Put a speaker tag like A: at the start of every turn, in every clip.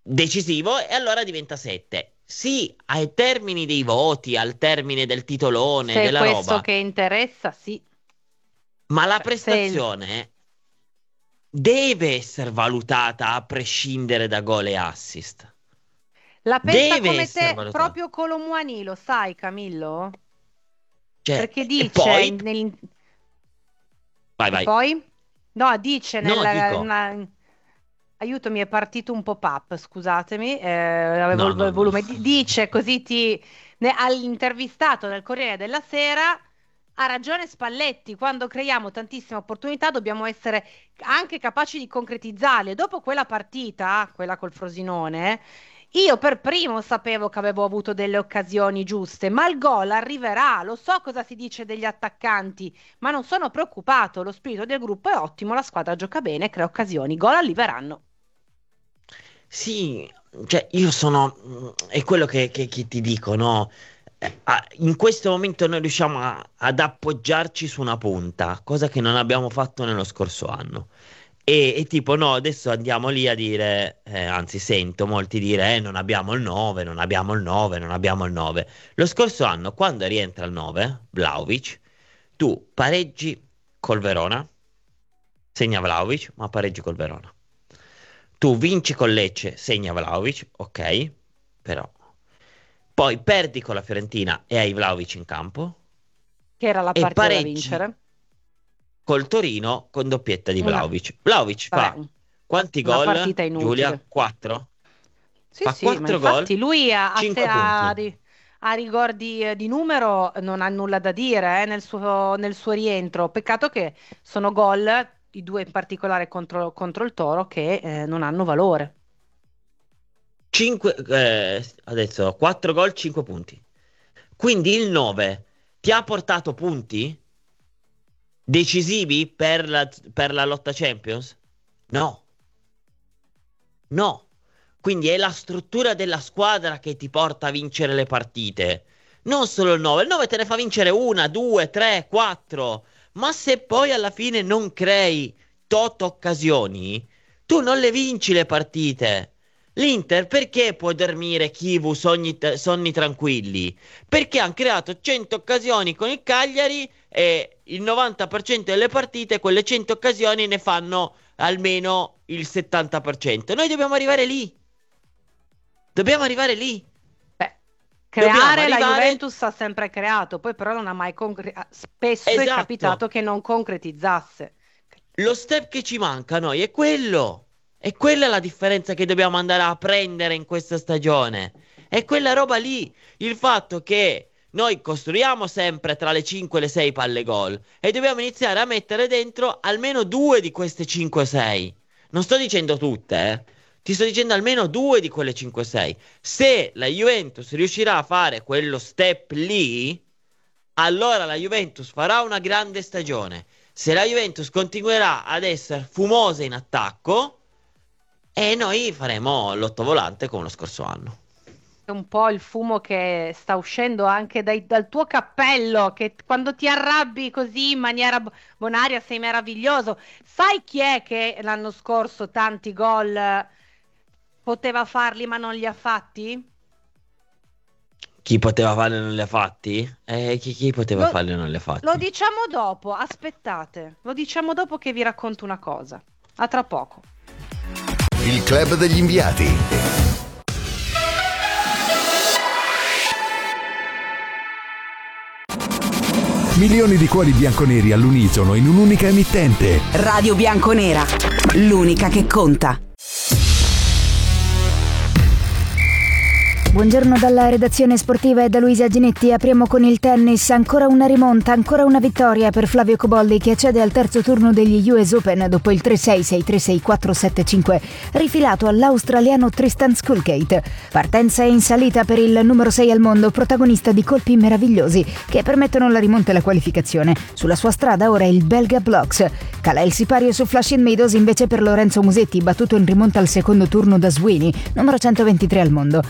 A: decisivo e allora diventa 7. Sì, ai termini dei voti, al termine del titolone,
B: Se è
A: della
B: questo
A: roba,
B: che interessa, sì.
A: ma la
B: Cioè, se il-
A: prestazione deve essere valutata a prescindere da gol e assist.
B: la pensa
A: Deve
B: come
A: essere
B: te
A: valutata.
B: proprio Colomuani, lo sai, Camillo?
A: Cioè,
B: Perché
A: e
B: dice
A: poi, vai,
B: e
A: vai.
B: poi? No, dice
A: No, dico,
B: aiuto, mi è partito un pop-up, scusatemi, avevo
A: no,
B: il
A: no, no.
B: volume. Dice così all'intervistato del Corriere della Sera. Ha ragione Spalletti, quando creiamo tantissime opportunità dobbiamo essere anche capaci di concretizzarle. Dopo quella partita, quella col Frosinone, io per primo sapevo che avevo avuto delle occasioni giuste, ma il gol arriverà. Lo so cosa si dice degli attaccanti, ma non sono preoccupato. Lo spirito del gruppo è ottimo, la squadra gioca bene, crea occasioni, i gol arriveranno.
A: Sì, cioè io sono, è quello che ti dico, no? In questo momento noi riusciamo ad appoggiarci su una punta, cosa che non abbiamo fatto nello scorso anno. E tipo, no, adesso andiamo lì a dire, anzi sento molti dire, non abbiamo il 9, non abbiamo il 9, non abbiamo il 9. Lo scorso anno, quando rientra il 9, Vlahovic, tu pareggi col Verona, segna Vlahovic, ma pareggi col Verona. Tu vinci con Lecce, segna Vlahovic, ok, però. Poi perdi con la Fiorentina e hai Vlahovic in campo
B: Che era la
A: e
B: partita da
A: pareggi
B: vincere.
A: col Torino con doppietta di
B: Una,
A: Vlahovic. Vlahovic fa
B: vabbè,
A: quanti
B: una
A: gol,
B: partita
A: Giulia?
B: inutile.
A: 4?
B: Sì,
A: Fa
B: sì, ma
A: 4 gol,
B: infatti lui
A: 5 punti.
B: a rigor di numero non ha nulla da dire nel suo rientro. Peccato che sono gol, i due in particolare contro il Toro, che non hanno valore.
A: 5, adesso 4 gol, 5 punti. Quindi il 9 ti ha portato punti decisivi per la lotta Champions? No, no. Quindi è la struttura della squadra che ti porta a vincere le partite. Non solo il 9. Il 9 te ne fa vincere una, due, tre, quattro. Ma se poi alla fine non crei tot occasioni, tu non le vinci le partite. L'Inter perché può dormire Chivu sonni tranquilli? Perché hanno creato 100 occasioni con il Cagliari e il 90% delle partite, quelle 100 occasioni ne fanno almeno il 70%. Noi dobbiamo arrivare lì. Dobbiamo arrivare lì.
B: Beh,
A: Dobbiamo
B: creare la
A: arrivare.
B: Juventus ha sempre creato, poi però non ha mai spesso è
A: Esatto.
B: capitato che non concretizzasse.
A: Lo step che ci manca a noi è quello. E quella è la differenza che dobbiamo andare a prendere in questa stagione. È quella roba lì. Il fatto che noi costruiamo sempre tra le 5 e le 6 palle gol e dobbiamo iniziare a mettere dentro almeno due di queste 5-6. Non sto dicendo tutte, eh. Ti sto dicendo almeno due di quelle 5-6. Se la Juventus riuscirà a fare quello step lì, allora la Juventus farà una grande stagione. Se la Juventus continuerà ad essere fumosa in attacco, e noi faremo l'ottovolante come lo scorso anno.
B: È un po' il fumo che sta uscendo anche dal tuo cappello, che quando ti arrabbi così in maniera bonaria sei meraviglioso. Sai chi è che l'anno scorso tanti gol poteva farli ma non li ha fatti?
A: Chi poteva farlo non li ha fatti? Chi poteva
B: Lo,
A: farlo non li ha
B: lo
A: fatti?
B: diciamo dopo, aspettate, lo diciamo dopo che vi racconto una cosa. A tra poco.
C: Il club degli inviati. Milioni di cuori bianconeri all'unisono in un'unica emittente.
D: Radio Bianconera, l'unica che conta.
E: Buongiorno dalla redazione sportiva e da Luisa Ginetti. Apriamo con il tennis. Ancora una rimonta, ancora una vittoria per Flavio Cobolli che accede al terzo turno degli US Open dopo il 3-6, 6-3, 6-4, 7-5 rifilato all'australiano Tristan Skulgate. Partenza in salita per il numero 6 al mondo, protagonista di colpi meravigliosi che permettono la rimonta e la qualificazione. Sulla sua strada ora il belga Blocks. Cala il sipario su Flushing Meadows invece per Lorenzo Musetti, battuto in rimonta al secondo turno da Sweeney, numero 123 al mondo. Una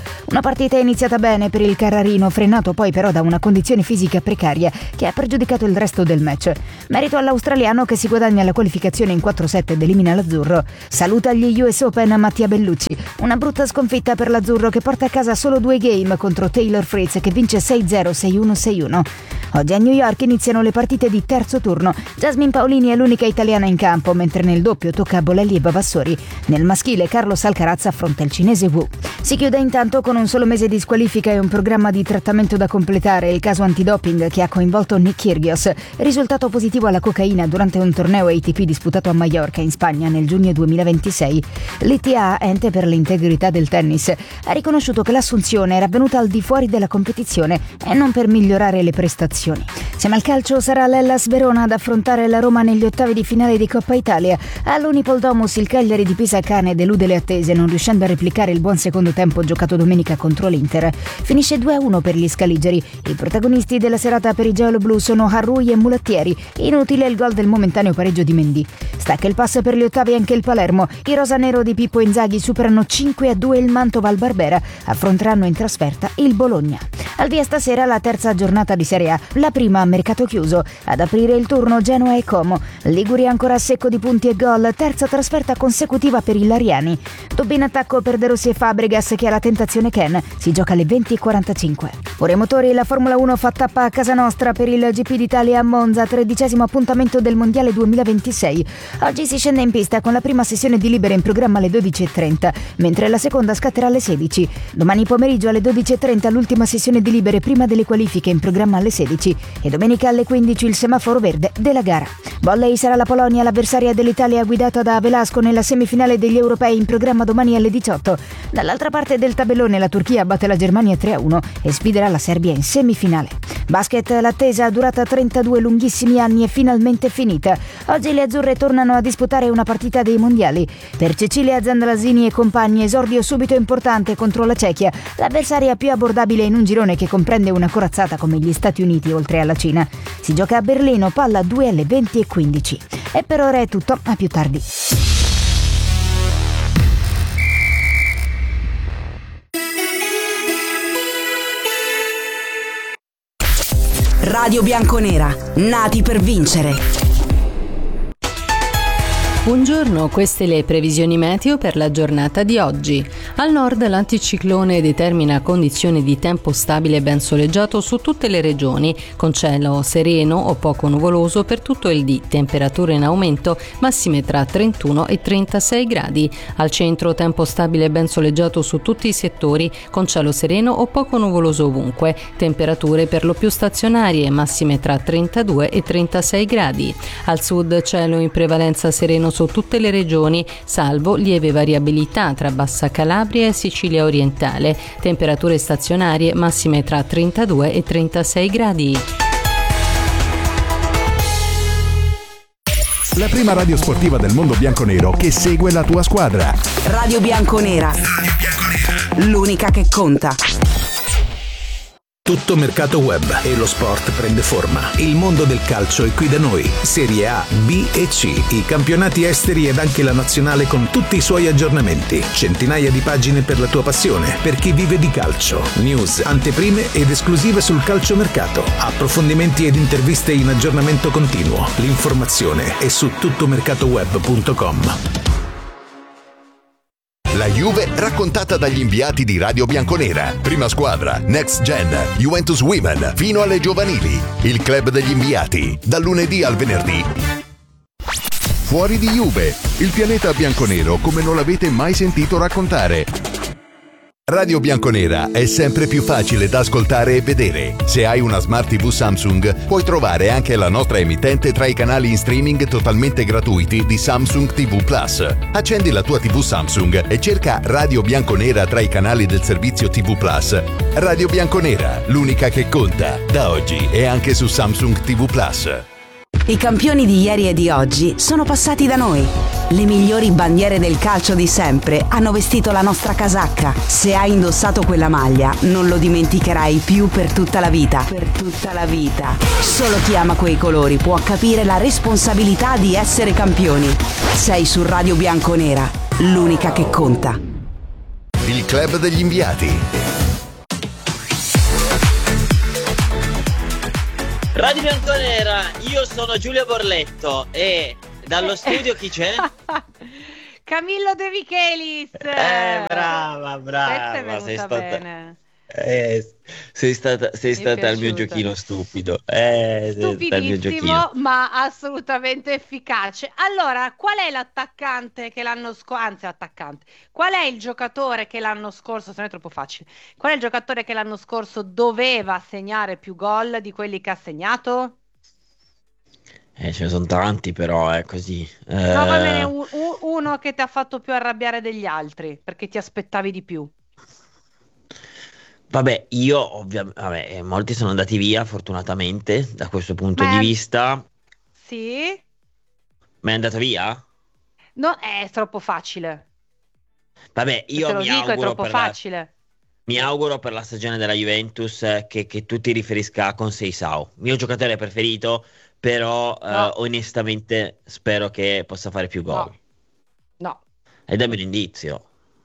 E: partita è iniziata bene per il Carrarino, frenato poi però da una condizione fisica precaria che ha pregiudicato il resto del match. Merito all'australiano che si guadagna la qualificazione in 4-7 ed elimina l'azzurro. Saluta agli US Open Mattia Bellucci. Una brutta sconfitta per l'azzurro che porta a casa solo 2 game contro Taylor Fritz che vince 6-0, 6-1, 6-1. Oggi a New York iniziano le partite di terzo turno. Jasmine Paolini è l'unica italiana in campo, mentre nel doppio tocca a Bolelli e Bavassori. Nel maschile Carlos Alcaraz affronta il cinese Wu. Si chiude intanto con un solo mese di squalifica e un programma di trattamento da completare, il caso antidoping che ha coinvolto Nick Kyrgios, risultato positivo alla cocaina durante un torneo ATP disputato a Maiorca in Spagna nel giugno 2026. L'ITA, ente per l'integrità del tennis, ha riconosciuto che l'assunzione era avvenuta al di fuori della competizione e non per migliorare le prestazioni. Siamo al calcio, sarà l'Hellas Verona ad affrontare la Roma negli ottavi di finale di Coppa Italia. All'Unipol Domus il Cagliari di Pisa Cane delude le attese, non riuscendo a replicare il buon secondo tempo giocato domenica contro l'Inter. Finisce 2-1 per gli scaligeri. I protagonisti della serata per i gialloblu sono Harrui e Mulattieri. Inutile il gol del momentaneo pareggio di Mendy. Stacca il passo per gli ottavi anche il Palermo. I rosanero di Pippo Inzaghi superano 5-2 il Mantova al Barbera. Affronteranno in trasferta il Bologna. Al via stasera la terza giornata di Serie A, la prima a mercato chiuso. Ad aprire il turno Genoa e Como. Liguri ancora a secco di punti e gol, terza trasferta consecutiva per i Lariani. Doppio in attacco per De Rossi e Fabregas che ha la tentazione Ken. Si gioca alle 20:45. Ora i motori, la Formula 1 fa tappa a casa nostra per il GP d'Italia a Monza, 13° appuntamento del Mondiale 2026. Oggi si scende in pista con la prima sessione di libere in programma alle 12:30, mentre la seconda scatterà alle 16. Domani pomeriggio alle 12:30 l'ultima sessione di libere prima delle qualifiche in programma alle 16 e domenica alle 15 il semaforo verde della gara. Volley sarà la Polonia l'avversaria dell'Italia guidata da Velasco nella semifinale degli europei in programma domani alle 18. Dall'altra parte del tabellone la Turchia batte la Germania 3-1 e sfiderà la Serbia in semifinale. Basket, l'attesa durata 32 lunghissimi anni è finalmente finita. Oggi le azzurre tornano a disputare una partita dei mondiali. Per Cecilia Zandalasini e compagni esordio subito importante contro la Cechia, l'avversaria più abbordabile in un girone che comprende una corazzata come gli Stati Uniti oltre alla Cina. Si gioca a Berlino, palla 2 alle 20:15. E per ora è tutto, a più tardi.
D: Radio Bianconera, nati per vincere.
F: Buongiorno, queste le previsioni meteo per la giornata di oggi. Al nord l'anticiclone determina condizioni di tempo stabile e ben soleggiato su tutte le regioni, con cielo sereno o poco nuvoloso per tutto il dì, temperature in aumento, massime tra 31 e 36 gradi. Al centro tempo stabile e ben soleggiato su tutti i settori, con cielo sereno o poco nuvoloso ovunque, temperature per lo più stazionarie, massime tra 32 e 36 gradi. Al sud cielo in prevalenza sereno su tutte le regioni, salvo lieve variabilità tra Bassa Calabria e Sicilia orientale, temperature stazionarie massime tra 32 e 36 gradi.
C: La prima radio sportiva del mondo bianconero che segue la tua squadra.
D: Radio Bianconera, l'unica che conta.
G: Tutto mercato web e lo sport prende forma. Il mondo del calcio è qui da noi. Serie A, B e C, i campionati esteri ed anche la nazionale con tutti i suoi aggiornamenti. Centinaia di pagine per la tua passione, per chi vive di calcio. News, anteprime ed esclusive sul calciomercato. Approfondimenti ed interviste in aggiornamento continuo. L'informazione è su tuttomercatoweb.com.
H: La Juve raccontata dagli inviati di Radio Bianconera. Prima squadra, Next Gen, Juventus Women, fino alle giovanili. Il club degli inviati, dal lunedì al venerdì. Fuori di Juve, il pianeta bianconero come non l'avete mai sentito raccontare. Radio Bianconera è sempre più facile da ascoltare e vedere. Se hai una Smart TV Samsung, puoi trovare anche la nostra emittente tra i canali in streaming totalmente gratuiti di Samsung TV Plus. Accendi la tua TV Samsung e cerca Radio Bianconera tra i canali del servizio TV Plus. Radio Bianconera, l'unica che conta, da oggi e anche su Samsung TV Plus.
D: I campioni di ieri e di oggi sono passati da noi. Le migliori bandiere del calcio di sempre hanno vestito la nostra casacca. Se hai indossato quella maglia, non lo dimenticherai più per tutta la vita. Per tutta la vita. Solo chi ama quei colori può capire la responsabilità di essere campioni. Sei su Radio Bianconera, l'unica che conta.
H: Il club degli inviati.
A: Radio Bianconera, io sono Giulia Borletto e dallo studio chi c'è?
B: Camillo De Michelis.
A: Brava,
B: Questa è venuta
A: sei stata
B: bene.
A: sei stata
B: Mi
A: il mio
B: piaciuta.
A: giochino stupido. Sei stata il mio
B: Stupidissimo,
A: giochino.
B: ma assolutamente efficace. Allora, qual è l'attaccante che l'anno scorso, anzi, attaccante, qual è il giocatore che l'anno scorso, se non è troppo facile, qual è il giocatore che l'anno scorso doveva segnare più gol di quelli che ha segnato?
A: Ce ne sono tanti, però è così.
B: Trovamene uno che ti ha fatto più arrabbiare degli altri, perché ti aspettavi di più.
A: Vabbè, io ovviamente, molti sono andati via, fortunatamente, da questo punto
B: Ma
A: di
B: è-
A: vista.
B: Sì?
A: Ma è andato via?
B: No, è troppo facile.
A: Vabbè,
B: Se te
A: io
B: lo dico, è troppo facile.
A: mi auguro per la stagione della Juventus che tu ti riferisca a Conceição, mio giocatore preferito, però
B: No,
A: onestamente spero che possa fare più gol.
B: no, no.
A: E dammi un indizio.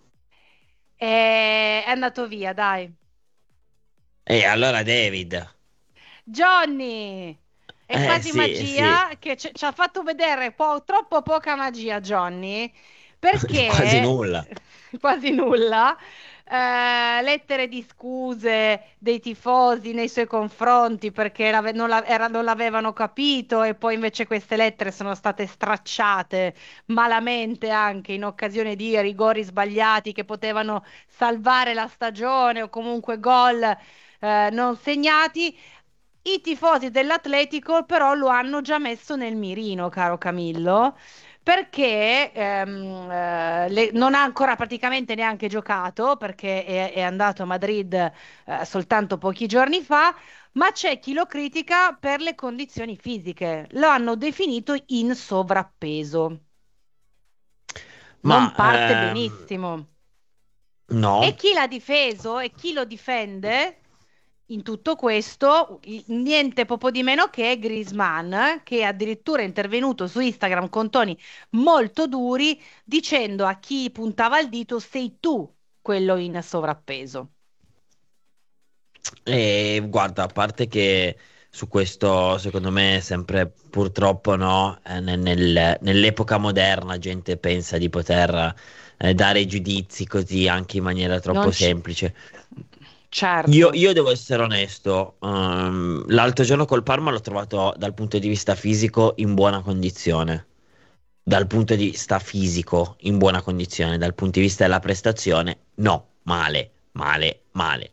B: È andato via, dai.
A: E allora David.
B: Johnny! È quasi
A: Sì,
B: magia che ci ha fatto vedere troppo poca magia, Johnny,
A: quasi
B: perché
A: nulla.
B: quasi nulla. Lettere di scuse dei tifosi nei suoi confronti perché non l'avevano capito e poi invece queste lettere sono state stracciate malamente anche in occasione di rigori sbagliati che potevano salvare la stagione o comunque gol non segnati. I tifosi dell'Atletico però lo hanno già messo nel mirino, caro Camillo, perché non ha ancora praticamente neanche giocato, perché è andato a Madrid soltanto pochi giorni fa, ma c'è chi lo critica per le condizioni fisiche. Lo hanno definito in sovrappeso. Non
A: Ma
B: parte benissimo.
A: no.
B: E chi l'ha difeso e chi lo difende in tutto questo, niente poco di meno che Griezmann, che è addirittura intervenuto su Instagram con toni molto duri, dicendo a chi puntava il dito: sei tu quello in sovrappeso.
A: E guarda, a parte che su questo, secondo me, sempre purtroppo no, nell'epoca moderna gente pensa di poter dare giudizi così anche in maniera troppo
B: Non ci...
A: semplice.
B: Certo.
A: Io devo essere onesto, l'altro giorno col Parma l'ho trovato dal punto di vista fisico in buona condizione. Dal punto di vista fisico in buona condizione, dal punto di vista della prestazione, no, male, male, male.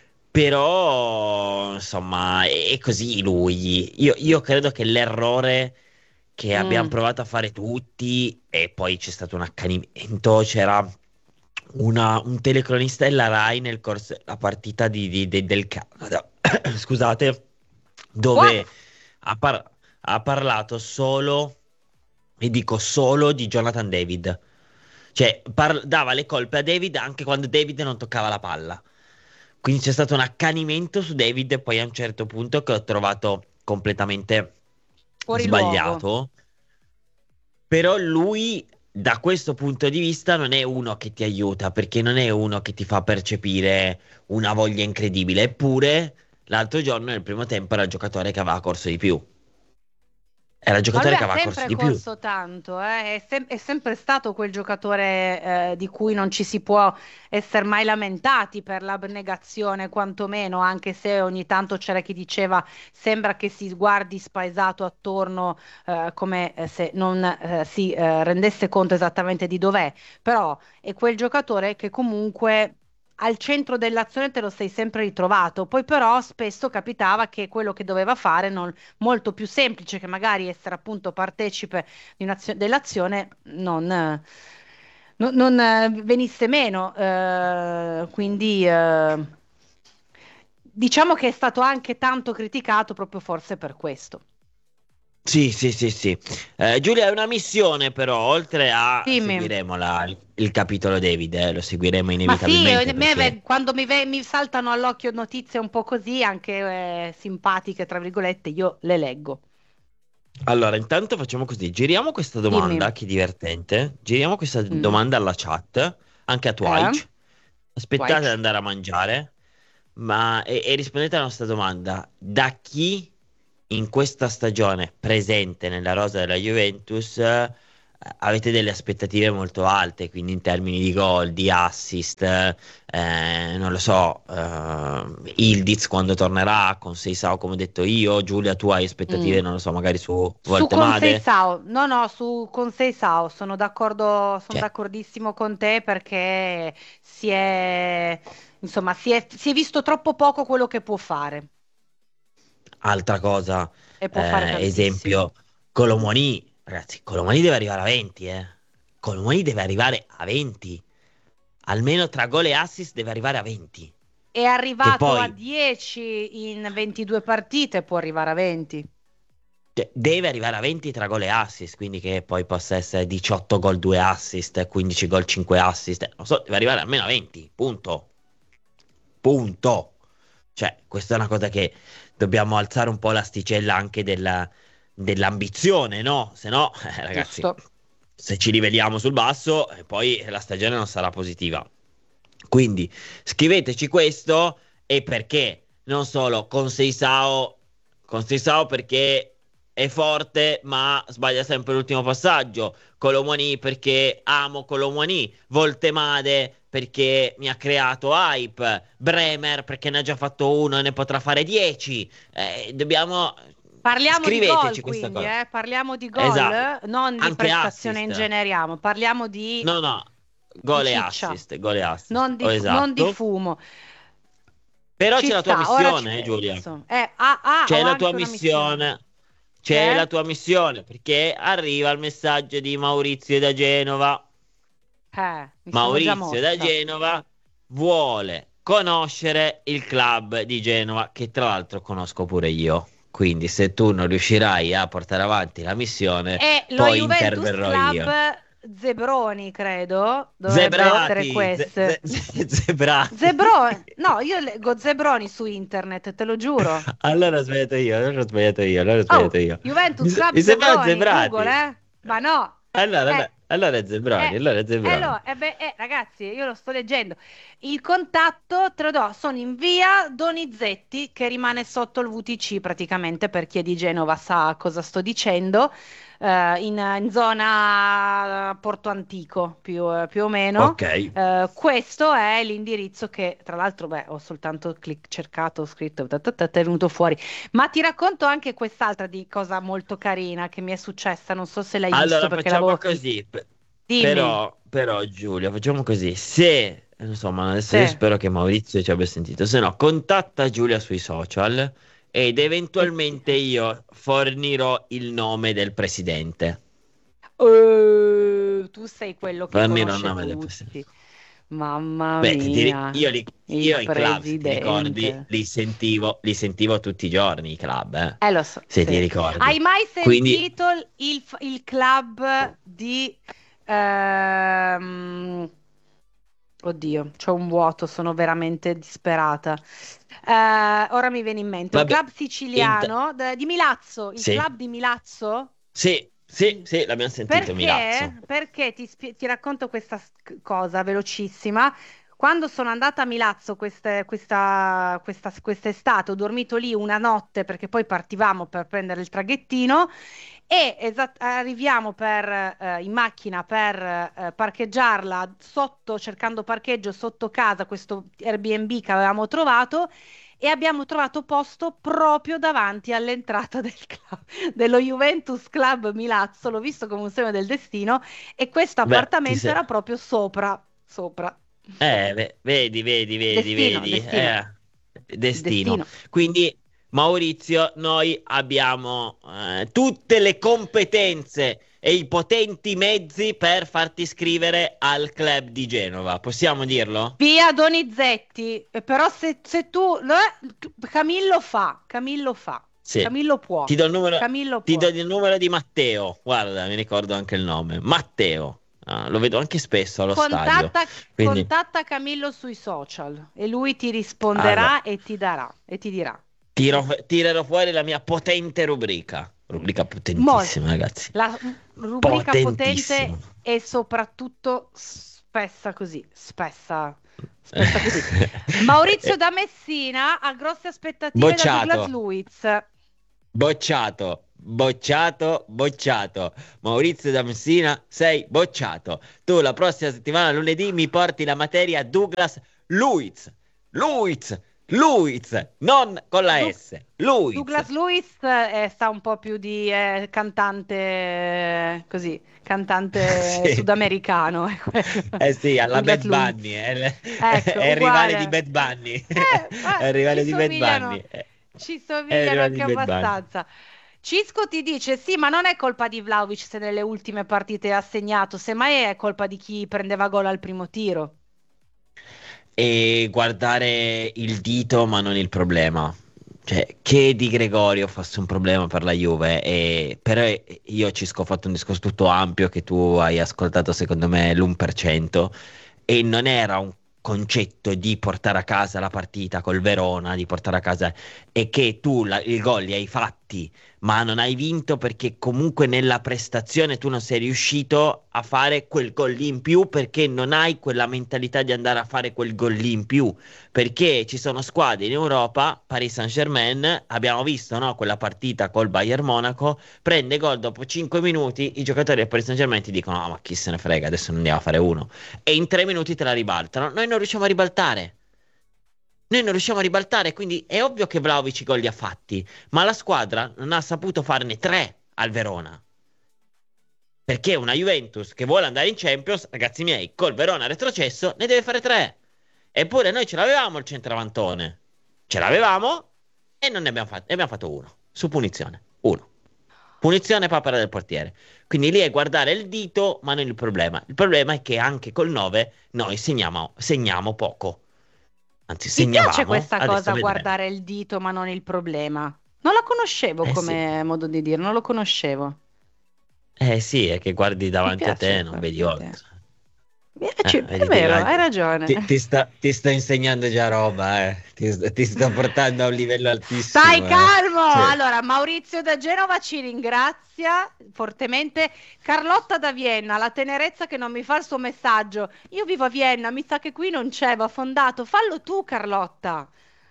A: Però, insomma, è così lui. Io credo che l'errore che abbiamo
B: Mm.
A: provato a fare tutti, e poi c'è stato un accanimento, c'era un telecronista della Rai nel corso della partita del Canada, scusate, dove
B: What?
A: ha parlato solo, e dico solo, di Jonathan David. Cioè, dava le colpe a David anche quando David non toccava la palla. Quindi c'è stato un accanimento su David e poi a un certo punto che ho trovato completamente
B: Fuori luogo.
A: sbagliato. Però lui, da questo punto di vista, non è uno che ti aiuta, perché non è uno che ti fa percepire una voglia incredibile. Eppure, l'altro giorno, nel primo tempo, era il giocatore che aveva corso di più. Era il
B: Ma lui
A: giocatore che
B: ha
A: aveva corso
B: sempre
A: di più.
B: corso tanto, è sempre stato quel giocatore di cui non ci si può essere mai lamentati per l'abnegazione, quantomeno, anche se ogni tanto c'era chi diceva sembra che si guardi spaesato attorno come se non si rendesse conto esattamente di dov'è, però è quel giocatore che comunque al centro dell'azione te lo sei sempre ritrovato, poi però spesso capitava che quello che doveva fare molto più semplice che magari essere appunto partecipe dell'azione non venisse meno. Quindi diciamo che è stato anche tanto criticato proprio forse per questo.
A: Sì, sì, sì, sì. Giulia, è una missione però, oltre a
B: Dimmi.
A: seguiremo il capitolo David, lo seguiremo
B: Ma sì,
A: inevitabilmente perché...
B: quando mi saltano all'occhio notizie un po' così, anche simpatiche, tra virgolette, io le leggo.
A: Allora, intanto facciamo così, giriamo questa
B: Dimmi.
A: domanda, che è divertente, giriamo questa
B: Mm.
A: domanda alla chat, anche a Twitch, aspettate
B: Twitch.
A: ad andare a mangiare, e rispondete alla nostra domanda, da chi in questa stagione presente nella rosa della Juventus, avete delle aspettative molto alte, quindi in termini di gol, di assist, non lo so, Ildiz quando tornerà, con Seisao come ho detto io. Giulia, tu hai aspettative, non lo so, magari su Voltemade?
B: Seisao, no, con Seisao sono d'accordo, sono
A: Cioè,
B: d'accordissimo con te, perché insomma, si è visto troppo poco quello che può fare,
A: altra cosa,
B: e può fare tantissimo.
A: esempio, Colomoni. Ragazzi, Colomoni deve arrivare a 20, Colomoni deve arrivare a 20. Almeno tra gol e assist deve arrivare a 20.
B: È arrivato
A: poi-
B: a 10 in 22 partite, può arrivare a 20.
A: Cioè, deve arrivare a 20 tra gol e assist, quindi che poi possa essere 18 gol, 2 assist, 15 gol, 5 assist. Non so, deve arrivare almeno a 20, punto. Punto. Cioè, questa è una cosa che dobbiamo alzare un po' l'asticella anche dell'ambizione, no? Se no, ragazzi,
B: Giusto.
A: se ci riveliamo sul basso, poi la stagione non sarà positiva. Quindi scriveteci questo, e perché non solo con Seisao perché è forte ma sbaglia sempre l'ultimo passaggio, Colomoni perché amo Colomoni, Voltemade perché mi ha creato hype, Bremer perché ne ha già fatto uno e ne potrà fare 10.
B: Parliamo di gol,
A: Scriveteci questa
B: quindi,
A: cosa.
B: parliamo di gol,
A: Esatto.
B: non di
A: Anche
B: prestazione in
A: assist.
B: generiamo, parliamo di
A: No, gol e
B: ciccia.
A: assist, gol e assist.
B: non di
A: Esatto.
B: fumo.
A: Però
B: Ci
A: c'è la tua
B: sta, ora
A: missione,
B: ci
A: Giulia.
B: penso.
A: C'è
B: Ho
A: la
B: anche
A: tua
B: una
A: missione.
B: Che
A: C'è
B: è?
A: la tua missione, perché arriva il messaggio di Maurizio da Genova.
B: Mi sono già
A: Maurizio da
B: mossa.
A: Genova vuole conoscere il club di Genova, che tra l'altro conosco pure io. Quindi se tu non riuscirai a portare avanti la missione,
B: E lo
A: poi
B: Juventus
A: interverrò
B: Club
A: io.
B: Zebroni, credo, dovrebbe essere questo.
A: Zebrati.
B: Zebroni, no, io leggo Zebroni su internet, te lo giuro.
A: Allora ho sbagliato io.
B: Juventus Club
A: Mi sembrava
B: Zebroni,
A: Zebrati.
B: Google, ma no.
A: Allora è Zebroni,
B: Ragazzi, io lo sto leggendo. Il contatto te lo do, sono in via Donizetti, che rimane sotto il VTC praticamente, per chi è di Genova sa cosa sto dicendo, in zona Porto Antico più o meno.
A: Ok.
B: Questo è l'indirizzo che, tra l'altro, ho soltanto cercato, ho scritto, è venuto fuori. Ma ti racconto anche quest'altra di cosa molto carina che mi è successa, non so se l'hai visto,
A: Allora
B: perché
A: facciamo così.
B: Dimmi.
A: Però Giulia, facciamo così. Se, insomma, adesso
B: Sì.
A: io spero che Maurizio ci abbia sentito. Se no, contatta Giulia sui social ed eventualmente io fornirò il nome del presidente.
B: Tu sei quello che
A: Fornirò il
B: conosce
A: nome del
B: tutti.
A: presidente.
B: Mamma
A: Beh,
B: mia,
A: io
B: il
A: i club, se ti ricordi,
B: presidente.
A: li sentivo tutti i giorni, i club,
B: Lo so,
A: se
B: sì.
A: ti ricordi.
B: Hai mai
A: Quindi-
B: sentito il club di... Oddio, c'ho un vuoto, sono veramente disperata. Ora mi viene in mente.
A: Vabbè,
B: Un club siciliano di Milazzo, il
A: Sì.
B: club di Milazzo?
A: Sì, l'abbiamo sentito, Milazzo.
B: Perché ti racconto questa cosa velocissima. Quando sono andata a Milazzo quest'estate, ho dormito lì una notte, perché poi partivamo per prendere il traghettino, e arriviamo in macchina per parcheggiarla sotto, cercando parcheggio sotto casa, questo Airbnb che avevamo trovato. E abbiamo trovato posto proprio davanti all'entrata dello Juventus Club Milazzo. L'ho visto come un segno del destino, e questo
A: Beh,
B: appartamento era proprio sopra.
A: Vedi.
B: Destino.
A: Destino. Quindi, Maurizio, noi abbiamo tutte le competenze e i potenti mezzi per farti iscrivere al club di Genova. Possiamo dirlo?
B: Via Donizetti. Però se tu... Camillo fa.
A: Sì.
B: Camillo può.
A: Ti do il numero,
B: Camillo
A: ti
B: può.
A: do il numero di Matteo. Guarda, mi ricordo anche il nome. Matteo. Lo vedo anche spesso allo stadio. Quindi-
B: Contatta Camillo sui social e lui ti risponderà e ti dirà.
A: Tirerò fuori la mia potente rubrica. Rubrica potentissima, ragazzi.
B: La rubrica
A: Potentissima.
B: potente e soprattutto spessa così. Maurizio da Messina ha grosse aspettative da
A: Bocciato.
B: Douglas Luiz.
A: Bocciato, bocciato, bocciato. Maurizio da Messina, sei bocciato. Tu la prossima settimana, lunedì, mi porti la materia Douglas Luiz. Luiz, Luiz, non con la S. Luiz.
B: Douglas Lewis sta un po' più di cantante, così, cantante
A: Sì.
B: sudamericano.
A: Sì, alla
B: Douglas
A: Bad
B: Luiz.
A: Bunny, è
B: Ecco,
A: il rivale
B: uguale.
A: di Bad Bunny. È il
B: Ci
A: rivale di Bad
B: somigliano,
A: Bunny.
B: ci
A: È il
B: somigliano
A: rivale
B: anche
A: di Bad Bunny.
B: abbastanza. Cisco ti dice: sì, ma non è colpa di Vlahovic se nelle ultime partite ha segnato, semmai è colpa di chi prendeva gol al primo tiro.
A: E guardare il dito, ma non il problema. Cioè, che Di Gregorio fosse un problema per la Juve, però io Cisco ho fatto un discorso tutto ampio che tu hai ascoltato secondo me l'1%, e non era un concetto di portare a casa la partita col Verona, di portare a casa, è che tu il gol li hai fatti, ma non hai vinto perché comunque nella prestazione tu non sei riuscito a fare quel gol lì in più, perché non hai quella mentalità di andare a fare quel gol lì in più, perché ci sono squadre in Europa, Paris Saint-Germain, abbiamo visto, no, quella partita col Bayern Monaco, prende gol dopo 5 minuti, i giocatori del Paris Saint-Germain ti dicono: "Ah, ma chi se ne frega, adesso ne andiamo a fare uno", e in 3 minuti te la ribaltano. Noi non riusciamo a ribaltare. Noi non riusciamo a ribaltare, quindi è ovvio che Vlahovic i gol li ha fatti, ma la squadra non ha saputo farne 3 al Verona. Perché una Juventus che vuole andare in Champions, ragazzi miei, col Verona retrocesso, ne deve fare 3. Eppure noi ce l'avevamo il centravantone. Ce l'avevamo e non ne abbiamo fatto uno. Su punizione. Uno. Punizione papera del portiere. Quindi lì è guardare il dito, ma non il problema. Il problema è che anche col 9 noi segniamo poco. Anzi,
B: Mi piace
A: segnavamo.
B: questa
A: Adesso
B: cosa,
A: vedremo.
B: guardare il dito, ma non il problema. Non la conoscevo
A: Sì.
B: come modo di dire, non lo conoscevo.
A: Sì, è che guardi davanti a te,
B: piace
A: non vedi
B: guardi te.
A: oltre.
B: È
A: Vedi,
B: vero, hai ragione.
A: Ti sto insegnando già roba, eh. Ti sto portando a un livello altissimo.
B: Stai calmo!
A: Sì.
B: Allora, Maurizio da Genova ci ringrazia fortemente. Carlotta da Vienna, la tenerezza che non mi fa il suo messaggio. Io vivo a Vienna, mi sa che qui non c'è, va fondato. Fallo tu, Carlotta.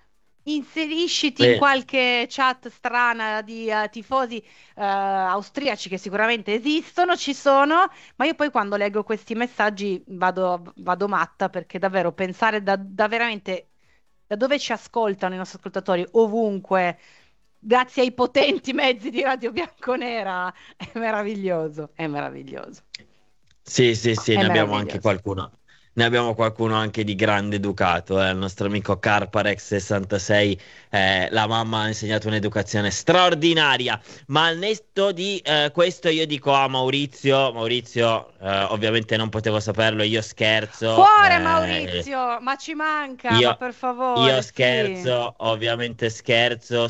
B: Inserisciti in qualche chat strana di tifosi austriaci che sicuramente esistono, ci sono, ma io poi quando leggo questi messaggi vado matta, perché davvero pensare da veramente da dove ci ascoltano i nostri ascoltatori, ovunque, grazie ai potenti mezzi di Radio Bianconera, è meraviglioso, è meraviglioso.
A: Sì,
B: È
A: ne abbiamo
B: meraviglioso.
A: anche qualcuno. Ne abbiamo qualcuno anche di grande educato, il nostro amico Carparex66, la mamma ha insegnato un'educazione straordinaria, ma al netto di questo io dico a Maurizio, ovviamente non potevo saperlo, io scherzo.
B: Cuore Maurizio, ma ci manca, ma per favore.
A: Io
B: sì.
A: scherzo, ovviamente scherzo,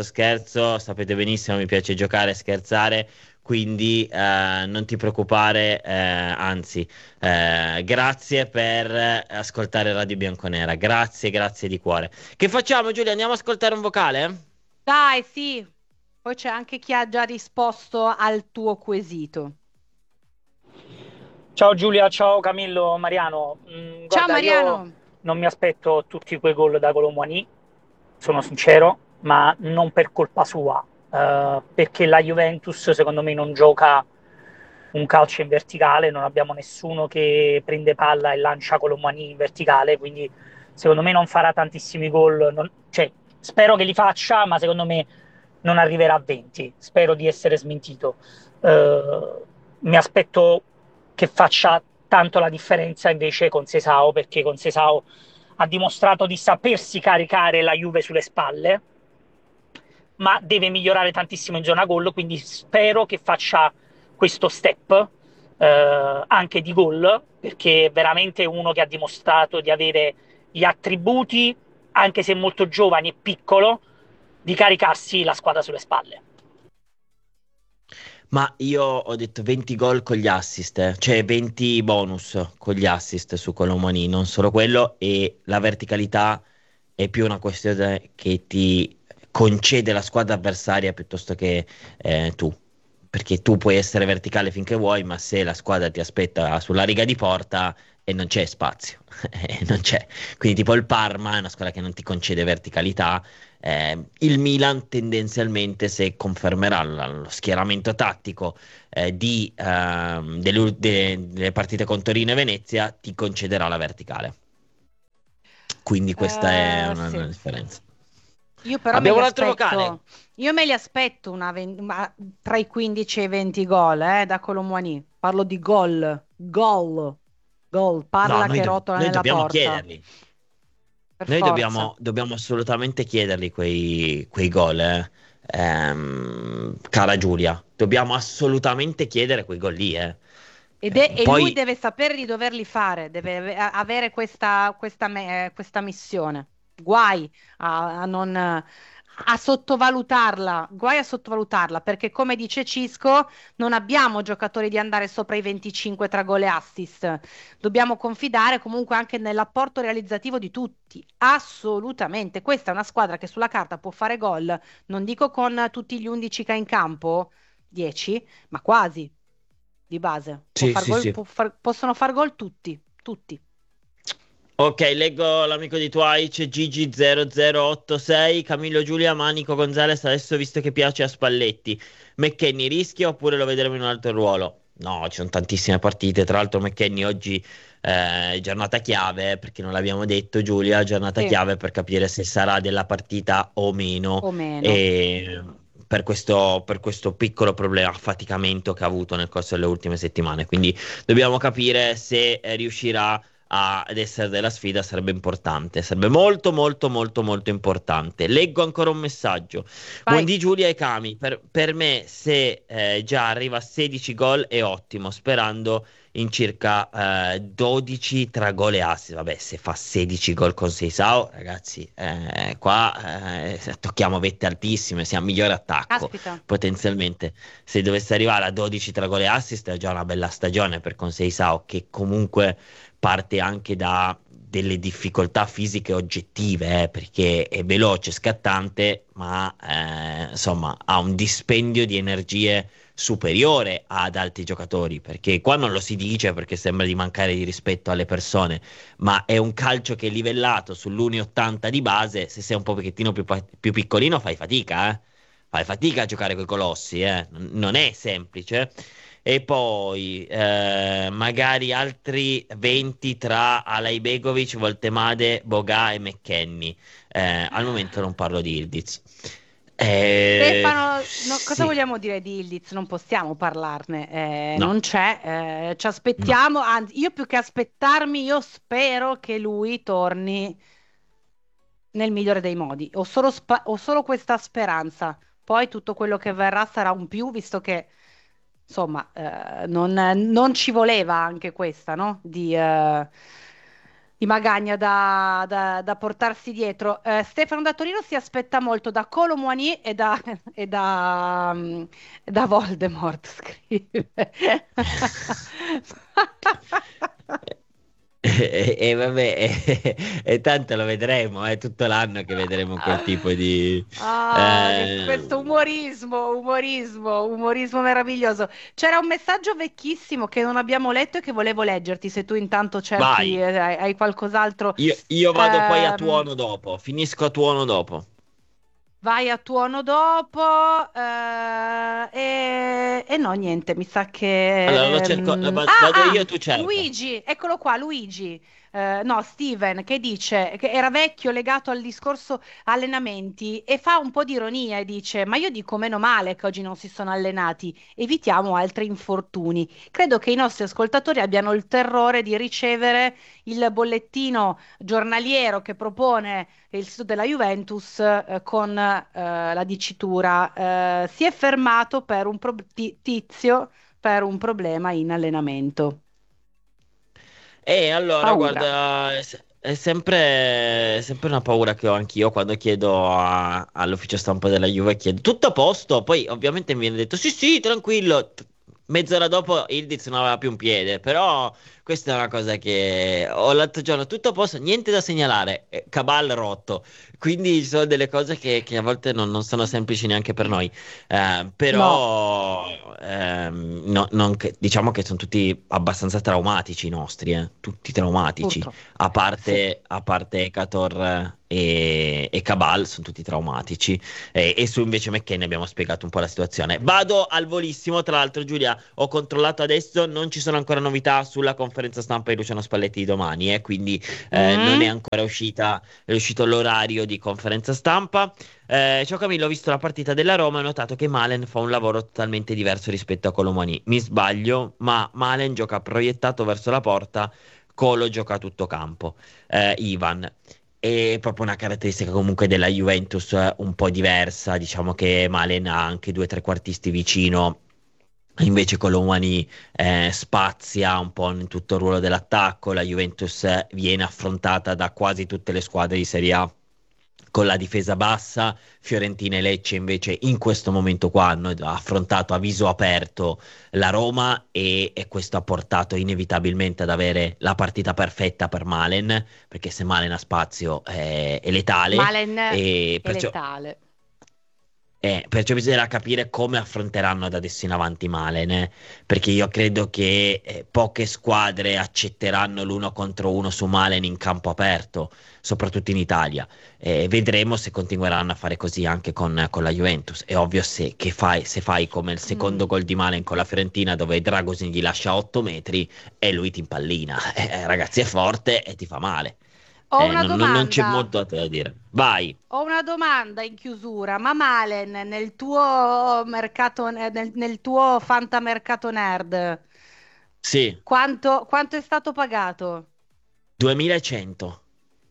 A: sapete benissimo, mi piace giocare e scherzare, quindi non ti preoccupare, anzi, grazie per ascoltare Radio Bianconera, grazie di cuore. Che facciamo, Giulia? Andiamo ad ascoltare un vocale?
B: Dai, sì. Poi c'è anche chi ha già risposto al tuo quesito.
I: Ciao Giulia, ciao Camillo, Mariano.
B: Ciao
I: Guarda,
B: Mariano.
I: io non mi aspetto tutti quei gol da Colomboigny, sono sincero, ma non per colpa sua, perché la Juventus secondo me non gioca un calcio in verticale, non abbiamo nessuno che prende palla e lancia Colomboigny in verticale, quindi secondo me non farà tantissimi gol, cioè, spero che li faccia, ma secondo me non arriverà a 20, spero di essere smentito. Mi aspetto che faccia tanto la differenza invece con Sesao, perché con Sesao ha dimostrato di sapersi caricare la Juve sulle spalle, ma deve migliorare tantissimo in zona gol, quindi spero che faccia questo step anche di gol, perché è veramente uno che ha dimostrato di avere gli attributi, anche se molto giovane e piccolo, di caricarsi la squadra sulle spalle.
A: Ma io ho detto 20 gol con gli assist, cioè 20 bonus con gli assist su Colomboigny, non solo quello, e la verticalità è più una questione che ti concede la squadra avversaria piuttosto che tu, perché tu puoi essere verticale finché vuoi, ma se la squadra ti aspetta sulla riga di porta e non c'è spazio, non c'è. Quindi tipo il Parma è una squadra che non ti concede verticalità. Il Milan tendenzialmente, se confermerà lo schieramento tattico delle partite con Torino e Venezia, ti concederà la verticale. Quindi questa è una differenza.
B: Io però
A: Abbiamo
B: me
A: un
B: li
A: altro
B: aspetto,
A: vocale.
B: io me li aspetto tra i 15 e i 20 gol da Colomboigny. Parlo di gol,
A: No,
B: parla
A: noi,
B: che rotola
A: noi
B: nella
A: dobbiamo
B: porta.
A: chiederli.
B: Per
A: Noi
B: forza.
A: dobbiamo assolutamente chiederli quei gol, cara Giulia. Dobbiamo assolutamente chiedere quei gol lì, eh.
B: E lui
A: Poi
B: deve sapere di doverli fare, deve avere questa missione. Guai a non a sottovalutarla, guai a sottovalutarla, perché come dice Cisco, non abbiamo giocatori di andare sopra i 25 tra gol e assist. Dobbiamo confidare comunque anche nell'apporto realizzativo di tutti. Assolutamente. Questa è una squadra che sulla carta può fare gol, non dico con tutti gli 11 che ha in campo, 10, ma quasi di base.
A: sì, sì, sì.
B: Possono far gol tutti, tutti.
A: Ok, leggo l'amico di Twitch, Gigi0086, Camillo Giulia, Manico Gonzalez, adesso visto che piace a Spalletti. McKennie rischia oppure lo vedremo in un altro ruolo? No, ci sono tantissime partite, tra l'altro McKennie oggi è giornata chiave, perché non l'abbiamo detto Giulia, giornata
B: Sì,
A: chiave per capire se sarà della partita o meno,
B: o meno.
A: e per questo piccolo problema, affaticamento che ha avuto nel corso delle ultime settimane, quindi dobbiamo capire se riuscirà ad essere della sfida. Sarebbe importante, sarebbe molto molto molto molto importante. Leggo ancora un messaggio.
B: Vai.
A: Buondì Giulia e Cami, per me se già arriva a 16 gol è ottimo, sperando in circa 12 tra gol e assist. Vabbè, se fa 16 gol con Seisao, ragazzi, qua tocchiamo vette altissime, siamo migliore attacco
B: Caspita.
A: potenzialmente. Se dovesse arrivare a 12 tra gol e assist è già una bella stagione per Conceição, che comunque parte anche da delle difficoltà fisiche oggettive, perché è veloce, scattante, ma insomma ha un dispendio di energie superiore ad altri giocatori, perché qua non lo si dice perché sembra di mancare di rispetto alle persone, ma è un calcio che è livellato sull'1,80 di base. Se sei un pochettino più piccolino fai fatica, eh? Fai fatica a giocare coi colossi, non è semplice. E poi magari altri 20 tra Alajbegovic, Voltemade, Boga e McKennie. Al momento non parlo di Ildiz.
B: Stefano, cosa
A: Sì.
B: vogliamo dire di Ildiz? Non possiamo parlarne,
A: No,
B: non c'è, ci
A: no.
B: aspettiamo, anzi, io più che aspettarmi, io spero che lui torni nel migliore dei modi. Ho solo questa speranza. Poi tutto quello che verrà sarà un più, visto che insomma non ci voleva anche questa, no? Di Magagna da portarsi dietro. Stefano da Torino si aspetta molto da Kolo Muani e da Voldemort, scrive.
A: Vabbè, e tanto lo vedremo, è tutto l'anno che vedremo quel tipo di...
B: Questo umorismo meraviglioso. C'era un messaggio vecchissimo che non abbiamo letto e che volevo leggerti, se tu intanto cerchi,
A: Vai,
B: hai qualcos'altro.
A: io vado poi a
B: Ehm,
A: tuono dopo, finisco a tuono dopo.
B: Vai a tuono dopo, e no, niente, mi sa
A: Allora lo
B: che...
A: cerco, vado io, tu cerca.
B: Luigi, eccolo qua, Luigi. No, Steven, che dice che era vecchio legato al discorso allenamenti e fa un po' di ironia e dice: Ma io dico meno male che oggi non si sono allenati, evitiamo altri infortuni. Credo che i nostri ascoltatori abbiano il terrore di ricevere il bollettino giornaliero che propone il sito della Juventus, con la dicitura si è fermato per Tizio per un problema in allenamento.
A: E allora,
B: Paura.
A: guarda, è sempre una paura che ho anch'io quando chiedo all'ufficio stampa della Juve, chiedo tutto a posto, poi ovviamente mi viene detto sì sì, tranquillo. Mezz'ora dopo Ildiz non aveva più un piede, però questa è una cosa che ho l'altro giorno, tutto a posto, niente da segnalare, Cabal rotto, quindi ci sono delle cose che a volte non sono semplici neanche per noi, però diciamo che sono tutti abbastanza traumatici i nostri, tutti traumatici, a parte Hector e Cabal sono tutti traumatici, e su invece McKenna abbiamo spiegato un po' la situazione. Vado al volissimo, tra l'altro Giulia, ho controllato adesso, non ci sono ancora novità sulla conferenza stampa di Luciano Spalletti di domani, quindi non è ancora è uscito l'orario di conferenza stampa. Ciao Camillo, ho visto la partita della Roma e ho notato che Malen fa un lavoro totalmente diverso rispetto a Kolo Muani. Mi sbaglio, ma Malen gioca proiettato verso la porta, Kolo gioca a tutto campo. Ivan, è proprio una caratteristica comunque della Juventus un po' diversa, diciamo che Malen ha anche 2 trequartisti vicino, invece Kolo Muani spazia un po' in tutto il ruolo dell'attacco. La Juventus viene affrontata da quasi tutte le squadre di Serie A con la difesa bassa. Fiorentina e Lecce invece in questo momento qua hanno affrontato a viso aperto la Roma, e questo ha portato inevitabilmente ad avere la partita perfetta per Malen, perché se Malen ha spazio è letale.
B: Malen
A: e
B: è letale.
A: Perciò bisognerà capire come affronteranno da adesso in avanti Malen, perché io credo che poche squadre accetteranno l'1 contro 1 su Malen in campo aperto, soprattutto in Italia. Vedremo se continueranno a fare così anche con la Juventus. È ovvio se fai come il secondo gol di Malen con la Fiorentina, dove Dragosin gli lascia 8 metri e lui ti impallina. Ragazzi, è forte e ti fa male.
B: Ho una domanda.
A: Non c'è molto da dire. Vai.
B: Ho una domanda in chiusura. Ma Malen nel tuo mercato, nel tuo fantamercato nerd,
A: sì,
B: quanto è stato pagato?
A: 2100.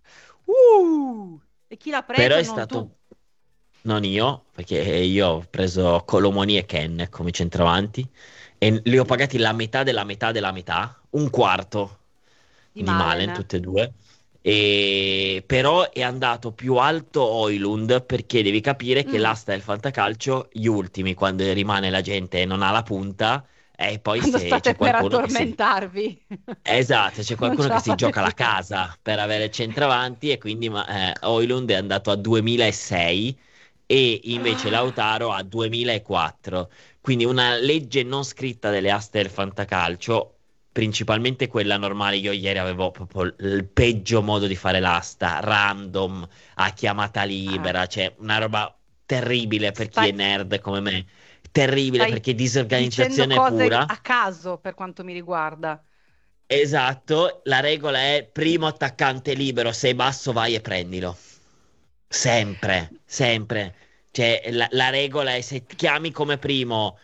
B: E chi l'ha preso?
A: Però è
B: Non
A: stato
B: tu.
A: non io, perché io ho preso Kolo Muani e Ken come centravanti e li ho pagati la metà della metà della metà, un quarto di Malen, tutte e due. Però è andato più alto Højlund, perché devi capire che l'asta del fantacalcio, gli ultimi, quando rimane la gente e non ha la punta, e poi
B: Quando
A: se
B: state
A: c'è
B: per
A: qualcuno
B: addormentarvi.
A: Esatto, c'è qualcuno
B: Non
A: che
B: ce
A: si
B: la
A: gioca la
B: fate più.
A: casa per avere il centravanti, e quindi Højlund è andato a 2006 e invece Lautaro a 2004. Quindi una legge non scritta delle aste del fantacalcio, principalmente quella normale. Io ieri avevo proprio il peggio modo di fare l'asta, random, a chiamata libera, cioè una roba terribile per chi è nerd come me, terribile
B: Stai
A: perché
B: dicendo
A: disorganizzazione
B: cose
A: pura.
B: a caso per quanto mi riguarda.
A: Esatto, la regola è primo attaccante libero, sei basso vai e prendilo. Sempre, sempre. Cioè la regola è se chiami come primo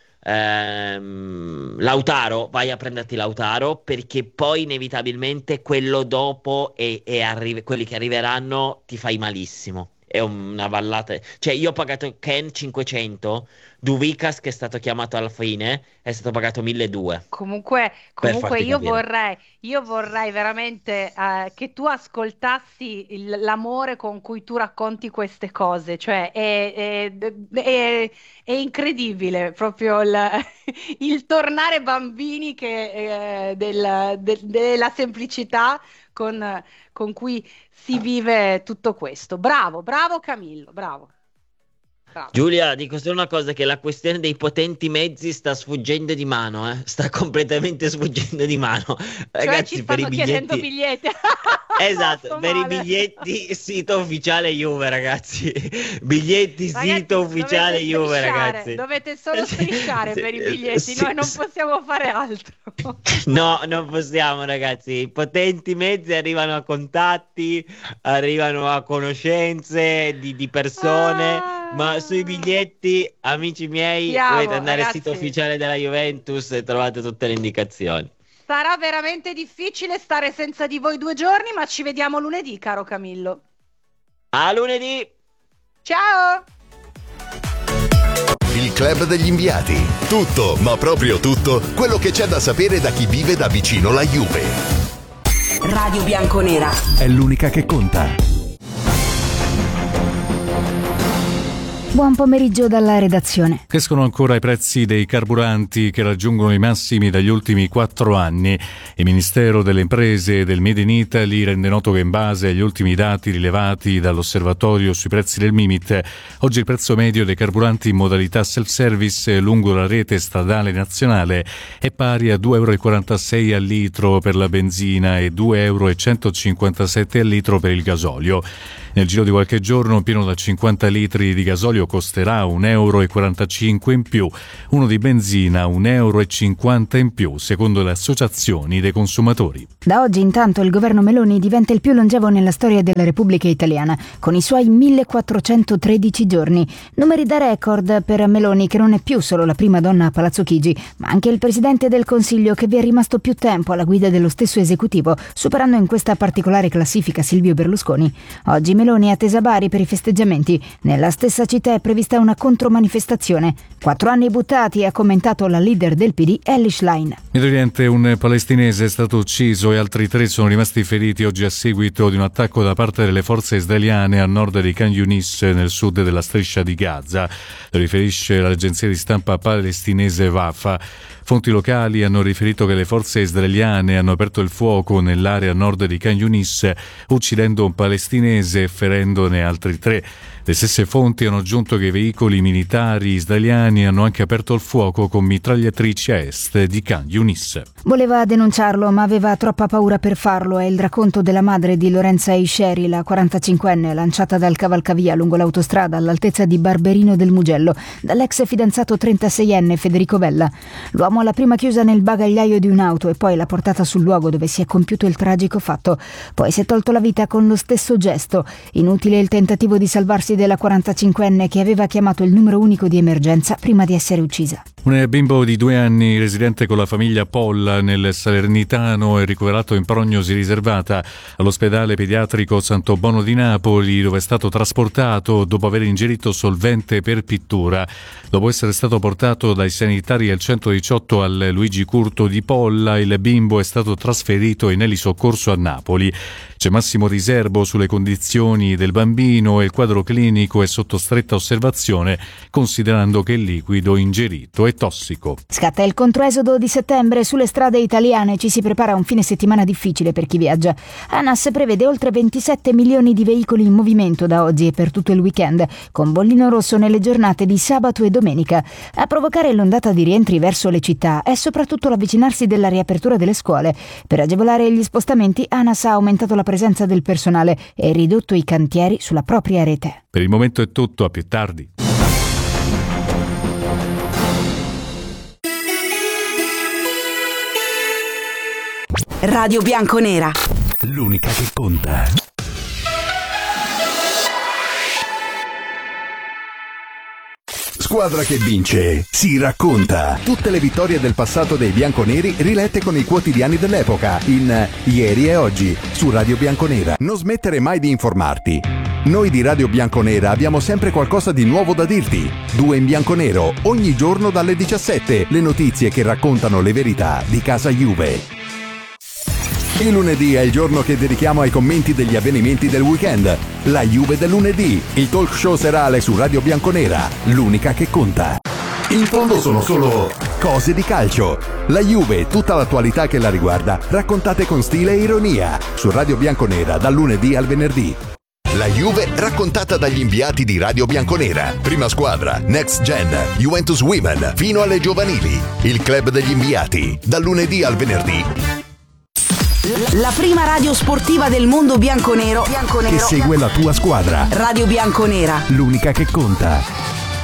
A: Lautaro, vai a prenderti Lautaro, perché poi inevitabilmente quello dopo e quelli che arriveranno ti fai malissimo. È una vallata. Cioè io ho pagato Ken 500, Duvikas che è stato chiamato alla fine è stato pagato 1200.
B: Comunque
A: farti
B: io vorrei veramente che tu ascoltassi l'amore con cui tu racconti queste cose, cioè è incredibile proprio il tornare bambini della semplicità con cui si vive tutto questo. Bravo Camillo, bravo.
A: Giulia, dico solo una cosa, che la questione dei potenti mezzi sta sfuggendo di mano, sta completamente sfuggendo di mano. Ragazzi,
B: ci
A: per i
B: stanno chiedendo
A: biglietti...
B: biglietti.
A: Esatto, per i
B: male.
A: biglietti sito ufficiale Juve, ragazzi. Biglietti
B: Ragazzi,
A: sito ufficiale
B: dovete
A: Juve,
B: strisciare,
A: ragazzi.
B: dovete solo strisciare per i biglietti, noi non possiamo fare altro.
A: No, non possiamo, ragazzi. I potenti mezzi arrivano a contatti, arrivano a conoscenze di persone, ma sui biglietti, amici miei, dovete andare al sito ufficiale della Juventus e trovate tutte le indicazioni.
B: Sarà veramente difficile stare senza di voi 2 giorni, ma ci vediamo lunedì, caro Camillo.
A: A lunedì!
B: Ciao!
H: Il club degli inviati. Tutto, ma proprio tutto, quello che c'è da sapere da chi vive da vicino la Juve.
D: Radio Bianconera
C: è l'unica che conta.
E: Buon pomeriggio dalla redazione.
J: Crescono ancora i prezzi dei carburanti che raggiungono i massimi dagli ultimi 4 anni. Il Ministero delle Imprese e del Made in Italy rende noto che in base agli ultimi dati rilevati dall'osservatorio sui prezzi del Mimit, oggi il prezzo medio dei carburanti in modalità self-service lungo la rete stradale nazionale è pari a €2,46 al litro per la benzina e €2,157 al litro per il gasolio. Nel giro di qualche giorno, pieno da 50 litri di gasolio costerà €1,45 in più, uno di benzina €1,50 in più, secondo le associazioni dei consumatori.
E: Da oggi intanto il governo Meloni diventa il più longevo nella storia della Repubblica Italiana, con i suoi 1413 giorni. Numeri da record per Meloni, che non è più solo la prima donna a Palazzo Chigi, ma anche il presidente del Consiglio che vi è rimasto più tempo alla guida dello stesso esecutivo, superando in questa particolare classifica Silvio Berlusconi. Oggi Meloni è attesa a Bari per i festeggiamenti. Nella stessa città è prevista una contromanifestazione. 4 anni buttati, ha commentato la leader del PD, Elly Schlein.
J: Medio Oriente, un palestinese è stato ucciso e altri 3 sono rimasti feriti oggi a seguito di un attacco da parte delle forze israeliane a nord di Khan Yunis, nel sud della striscia di Gaza. Lo riferisce l'agenzia di stampa palestinese Wafa. Fonti locali hanno riferito che le forze israeliane hanno aperto il fuoco nell'area a nord di Khan Yunis, uccidendo un palestinese e ferendone altri 3. Le stesse fonti hanno aggiunto che i veicoli militari israeliani hanno anche aperto il fuoco con mitragliatrici a est di Khan Yunis.
E: Voleva denunciarlo, ma aveva troppa paura per farlo. È il racconto della madre di Lorenza Isheri, la 45enne, lanciata dal cavalcavia lungo l'autostrada all'altezza di Barberino del Mugello dall'ex fidanzato 36enne Federico Vella. L'uomo l'ha prima chiusa nel bagagliaio di un'auto e poi l'ha portata sul luogo dove si è compiuto il tragico fatto. Poi si è tolto la vita con lo stesso gesto. Inutile il tentativo di salvarsi della 45enne che aveva chiamato il numero unico di emergenza prima di essere uccisa.
J: Un bimbo di 2 anni residente con la famiglia Polla nel Salernitano è ricoverato in prognosi riservata all'ospedale pediatrico Sant'Obono di Napoli, dove è stato trasportato dopo aver ingerito solvente per pittura. Dopo essere stato portato dai sanitari al 118 al Luigi Curto di Polla, il bimbo è stato trasferito in elisoccorso a Napoli. C'è massimo riservo sulle condizioni del bambino e il quadro clinico è sotto stretta osservazione, considerando che il liquido ingerito è tossico.
E: Scatta il controesodo di settembre. Sulle strade italiane ci si prepara a un fine settimana difficile per chi viaggia. ANAS prevede oltre 27 milioni di veicoli in movimento da oggi e per tutto il weekend, con bollino rosso nelle giornate di sabato e domenica. A provocare l'ondata di rientri verso le città è soprattutto l'avvicinarsi della riapertura delle scuole. Per agevolare gli spostamenti, ANAS ha aumentato la presenza del personale e ridotto i cantieri sulla propria rete.
J: Per il momento è tutto, a più tardi.
D: Radio Bianconera,
C: l'unica che conta.
H: Squadra che vince si racconta. Tutte le vittorie del passato dei bianconeri rilette con i quotidiani dell'epoca in Ieri e Oggi su Radio Bianconera. Non smettere mai di informarti. Noi di Radio Bianconera abbiamo sempre qualcosa di nuovo da dirti. 2 in bianconero, ogni giorno dalle 17, le notizie che raccontano le verità di casa Juve. Il lunedì è il giorno che dedichiamo ai commenti degli avvenimenti del weekend. La Juve del lunedì, il talk show serale su Radio Bianconera, l'unica che conta. In fondo sono solo cose di calcio. La Juve, tutta l'attualità che la riguarda, raccontate con stile e ironia, su Radio Bianconera dal lunedì al venerdì. La Juve raccontata dagli inviati di Radio Bianconera. Prima squadra, Next Gen, Juventus Women, fino alle giovanili. Il club degli inviati, dal lunedì al venerdì.
D: La prima radio sportiva del mondo bianconero
C: Che segue la tua squadra.
D: Radio Bianconera,
C: L'unica che conta.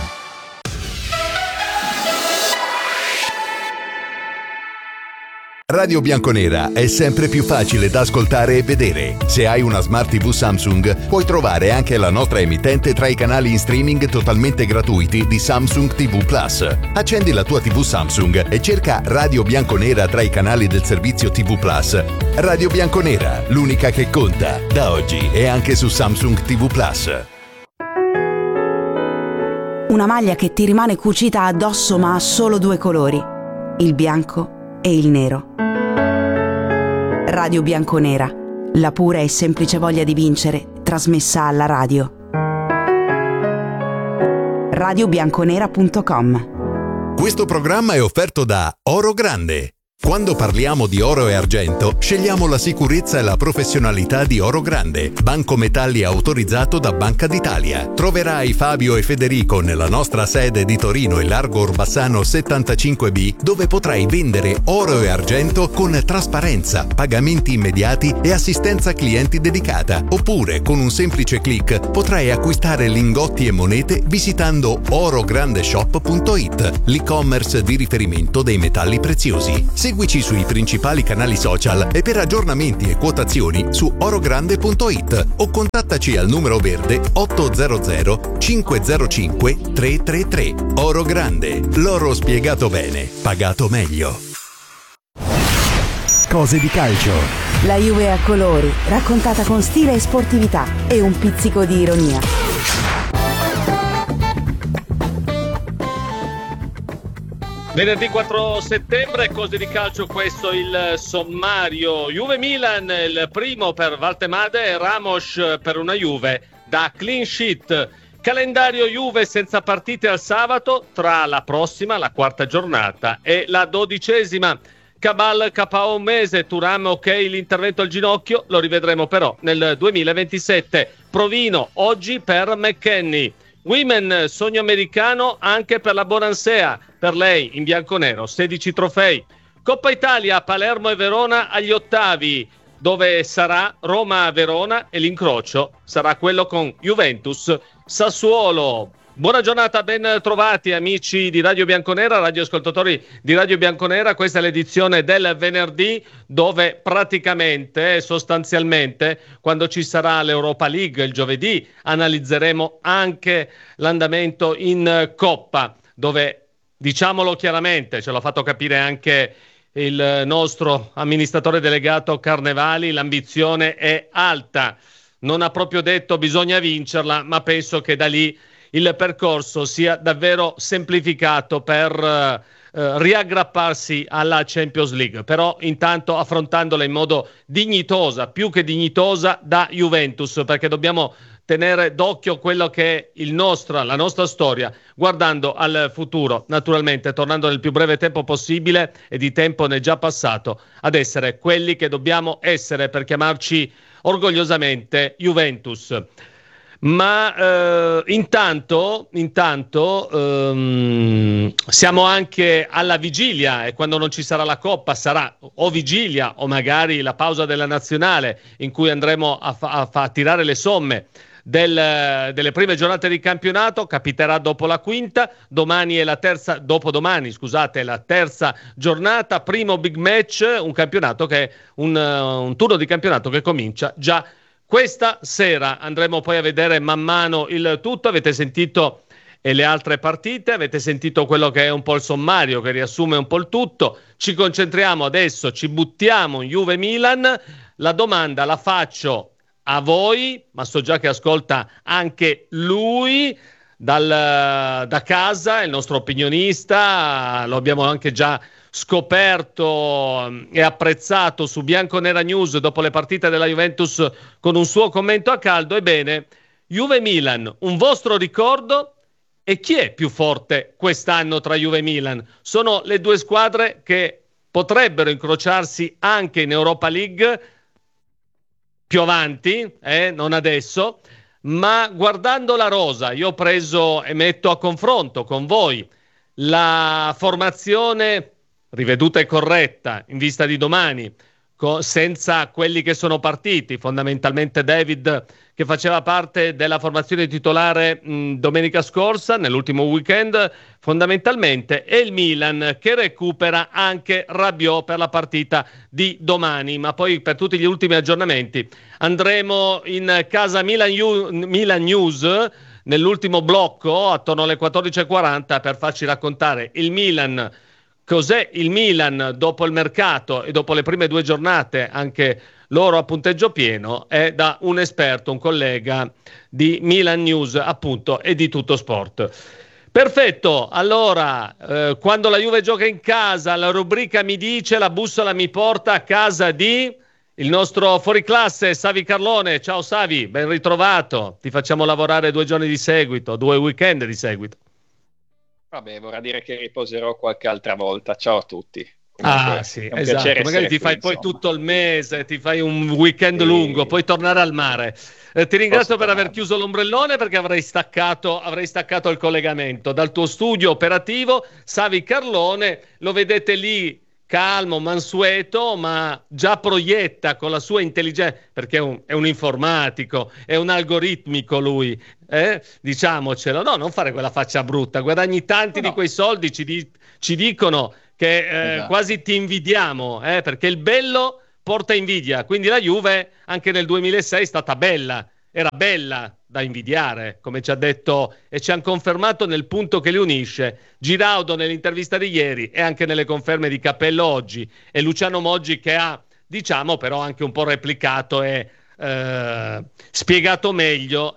H: Radio Bianconera è sempre più facile da ascoltare e vedere. Se hai una Smart TV Samsung, puoi trovare anche la nostra emittente tra i canali in streaming totalmente gratuiti di Samsung TV Plus. Accendi la tua TV Samsung e cerca Radio Bianconera tra i canali del servizio TV Plus. Radio Bianconera, l'unica che conta, da oggi e anche su Samsung TV Plus.
D: una maglia che ti rimane cucita addosso ma ha solo 2 colori, il bianco e il nero. Radio Bianconera, la pura e semplice voglia di vincere, trasmessa alla radio. radiobianconera.com.
H: Questo programma è offerto da Oro Grande. Quando parliamo di oro e argento, scegliamo la sicurezza e la professionalità di Oro Grande, banco metalli autorizzato da Banca d'Italia. Troverai Fabio e Federico nella nostra sede di Torino e Largo Orbassano 75B, dove potrai vendere oro e argento con trasparenza, pagamenti immediati e assistenza clienti dedicata. Oppure, con un semplice click, potrai acquistare lingotti e monete visitando orograndeshop.it, l'e-commerce di riferimento dei metalli preziosi. Seguici sui principali canali social e per aggiornamenti e quotazioni su orogrande.it o contattaci al numero verde 800 505 333. Oro Grande, l'oro spiegato bene, pagato meglio.
C: Cose di calcio.
D: La Juve a colori, raccontata con stile e sportività e un pizzico di ironia.
K: Venerdì 4 settembre, cose di calcio, questo il sommario. Juve-Milan, il primo per Valtemade e Ramos per una Juve da clean sheet. Calendario Juve senza partite al sabato tra la prossima, la quarta giornata, e la 12ª. Cabal KO un mese, Thuram ok l'intervento al ginocchio, lo rivedremo però nel 2027. Provino oggi per McKennie. Women, sogno americano anche per la Bonansea, per lei in bianconero 16 trofei. Coppa Italia, Palermo e Verona agli ottavi, dove sarà Roma-Verona e l'incrocio sarà quello con Juventus-Sassuolo. Buona giornata, ben trovati amici di Radio Bianconera, radioascoltatori di Radio Bianconera. Questa è l'edizione del venerdì, dove praticamente, sostanzialmente, quando ci sarà l'Europa League il giovedì, analizzeremo anche l'andamento in Coppa, dove, diciamolo chiaramente, ce l'ha fatto capire anche il nostro amministratore delegato Carnevali, l'ambizione è alta. Non ha proprio detto bisogna vincerla, ma penso che da lì il percorso sia davvero semplificato per riaggrapparsi alla Champions League, però intanto affrontandola in modo dignitosa, più che dignitosa, da Juventus, perché dobbiamo tenere d'occhio quello che è la nostra storia, guardando al futuro, naturalmente tornando nel più breve tempo possibile, e di tempo ne è già passato, ad essere quelli che dobbiamo essere per chiamarci orgogliosamente Juventus. Ma intanto siamo anche alla vigilia, e quando non ci sarà la Coppa sarà o vigilia o magari la pausa della nazionale, in cui andremo a tirare le somme delle prime giornate di campionato. Capiterà dopo la quinta, dopodomani è la terza giornata, primo big match, un campionato che è un turno di campionato che comincia già questa sera. Andremo poi a vedere man mano il tutto. Avete sentito le altre partite, avete sentito quello che è un po' il sommario che riassume un po' il tutto. Ci concentriamo adesso, ci buttiamo in Juve-Milan. La domanda la faccio a voi, ma so già che ascolta anche lui da casa, il nostro opinionista, lo abbiamo anche già scoperto e apprezzato su Bianconera News dopo le partite della Juventus con un suo commento a caldo. Ebbene, Juve-Milan, un vostro ricordo? E chi è più forte quest'anno tra Juve e Milan? Sono le due squadre che potrebbero incrociarsi anche in Europa League più avanti, non adesso, ma guardando la rosa, io ho preso e metto a confronto con voi la formazione riveduta e corretta in vista di domani, senza quelli che sono partiti, fondamentalmente David, che faceva parte della formazione titolare domenica scorsa, nell'ultimo weekend, fondamentalmente, e il Milan che recupera anche Rabiot per la partita di domani. Ma poi per tutti gli ultimi aggiornamenti andremo in casa Milan News nell'ultimo blocco attorno alle 14.40 per farci raccontare il Milan. Cos'è il Milan dopo il mercato e dopo le prime due giornate, anche loro a punteggio pieno, è da un esperto, un collega di Milan News, appunto, e di Tutto Sport. Perfetto, allora, quando la Juve gioca in casa, la rubrica mi dice, la bussola mi porta a casa di il nostro fuoriclasse Savi Carlone. Ciao Savi, ben ritrovato, ti facciamo lavorare 2 giorni di seguito, 2 weekend di seguito.
L: Vabbè, vorrà dire che riposerò qualche altra volta. Ciao a tutti.
K: Sì, esatto. Magari ti fai poi tutto il mese, ti fai un weekend lungo, puoi tornare al mare. Ti ringrazio per aver chiuso l'ombrellone, perché avrei staccato il collegamento dal tuo studio operativo. Savi Carlone, lo vedete lì calmo, mansueto, ma già proietta con la sua intelligenza, perché è un informatico, è un algoritmico lui, diciamocelo. No, non fare quella faccia brutta, guadagni tanti di quei soldi, ci dicono che
L: Esatto.
K: quasi ti invidiamo, perché il bello porta invidia, quindi la Juve anche nel 2006 è stata bella, era bella da invidiare, come ci ha detto e ci hanno confermato nel punto che li unisce Giraudo nell'intervista di ieri e anche nelle conferme di Cappello oggi, e Luciano Moggi che ha, diciamo, però anche un po' replicato e spiegato meglio.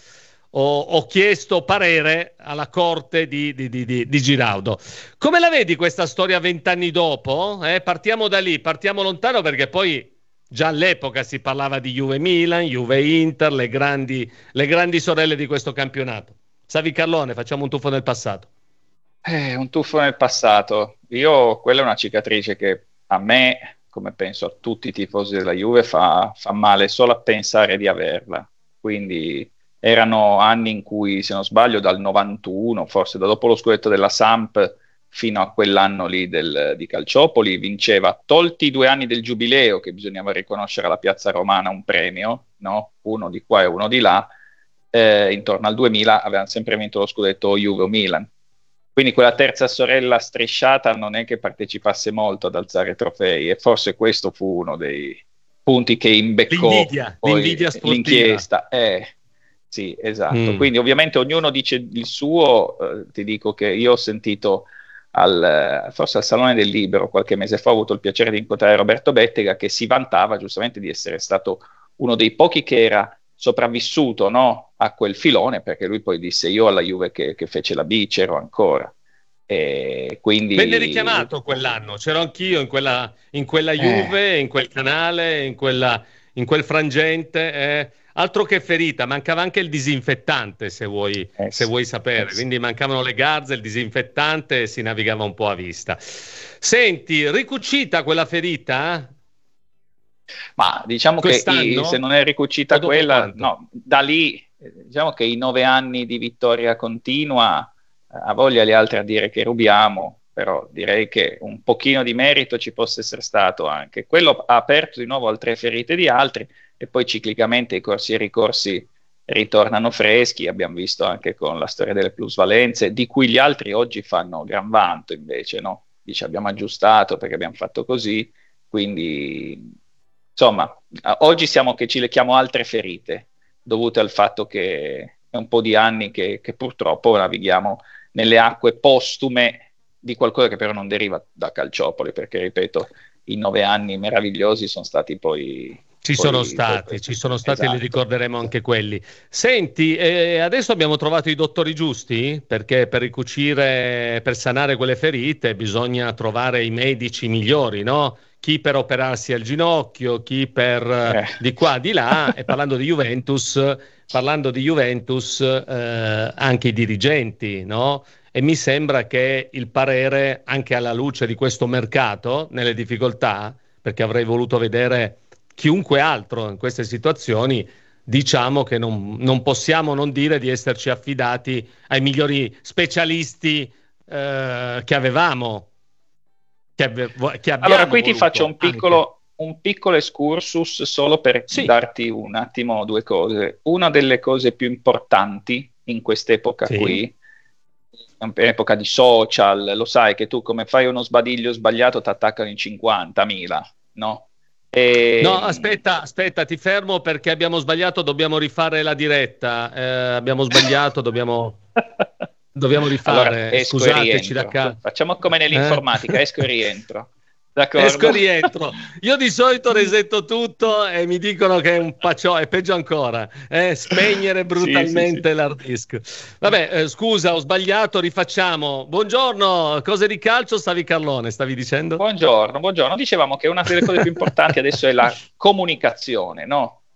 K: Ho chiesto parere alla corte di Giraudo. Come la vedi questa storia 20 anni dopo? Partiamo da lì, partiamo lontano, perché poi già all'epoca si parlava di Juve Milan, Juve Inter, le grandi sorelle di questo campionato. Savi Carlone, facciamo un tuffo nel passato.
L: Un tuffo nel passato. Quella è una cicatrice che a me, come penso a tutti i tifosi della Juve, fa male solo a pensare di averla. Quindi erano anni in cui, se non sbaglio, dal 91, forse da dopo lo scudetto della Samp fino a quell'anno lì di Calciopoli, vinceva, tolti i 2 anni del giubileo, che bisognava riconoscere alla Piazza Romana un premio, no? Uno di qua e uno di là, intorno al 2000 avevano sempre vinto lo scudetto Juve o Milan. Quindi quella terza sorella strisciata non è che partecipasse molto ad alzare trofei, e forse questo fu uno dei punti che imbeccò
K: l'invidia sportiva.
L: L'inchiesta. Sì, esatto. Quindi ovviamente ognuno dice il suo. Ti dico che io ho sentito forse al Salone del Libero qualche mese fa, ho avuto il piacere di incontrare Roberto Bettega, che si vantava giustamente di essere stato uno dei pochi che era sopravvissuto, no, a quel filone, perché lui poi disse: io alla Juve che fece la B c'ero ancora, e quindi
K: venne richiamato quell'anno, c'ero anch'io in quella Juve, in quel canale, in quel frangente, altro che ferita, mancava anche il disinfettante, se vuoi sapere, quindi mancavano le garze, il disinfettante, e si navigava un po' a vista. Senti, ricucita quella ferita?
L: Ma diciamo che se non è ricucita quella, no, da lì diciamo che i 9 anni di vittoria continua, a voglia gli altri a dire che rubiamo, però direi che un pochino di merito ci possa essere stato anche. Quello ha aperto di nuovo altre ferite di altri, e poi ciclicamente i corsi e ricorsi ritornano freschi. Abbiamo visto anche con la storia delle plusvalenze, di cui gli altri oggi fanno gran vanto, invece no? Dice abbiamo aggiustato perché abbiamo fatto così, quindi insomma oggi siamo che ci lecchiamo altre ferite dovute al fatto che è un po' di anni che purtroppo navighiamo nelle acque postume di qualcosa che però non deriva da Calciopoli, perché ripeto, i 9 anni meravigliosi sono stati poi... Ci sono stati,
K: esatto. E li ricorderemo anche quelli. Senti, adesso abbiamo trovato i dottori giusti, perché per ricucire, per sanare quelle ferite bisogna trovare i medici migliori, no? Chi per operarsi al ginocchio, chi per di qua, di là, e parlando di Juventus, anche i dirigenti, no? E mi sembra che il parere, anche alla luce di questo mercato, nelle difficoltà, perché avrei voluto vedere chiunque altro in queste situazioni, diciamo che non possiamo non dire di esserci affidati ai migliori specialisti che avevamo.
L: Allora qui ti faccio un piccolo excursus solo per darti un attimo 2 cose. Una delle cose più importanti in quest'epoca qui, è un'epoca di social, lo sai che tu come fai uno sbadiglio sbagliato ti attaccano in 50.000, no?
K: No, aspetta, ti fermo perché abbiamo sbagliato, dobbiamo rifare la diretta. Abbiamo sbagliato, dobbiamo rifare.
L: Allora,
K: scusateci da capo.
L: Facciamo come nell'informatica, esco e rientro. D'accordo?
K: Esco e rientro. Io di solito resetto tutto e mi dicono che è un è peggio ancora, spegnere brutalmente l'hard disk. Vabbè, scusa, ho sbagliato, rifacciamo. Buongiorno, cose di calcio, Savi Carlone, stavi dicendo?
L: Buongiorno. Dicevamo che una delle cose più importanti adesso è la comunicazione, no?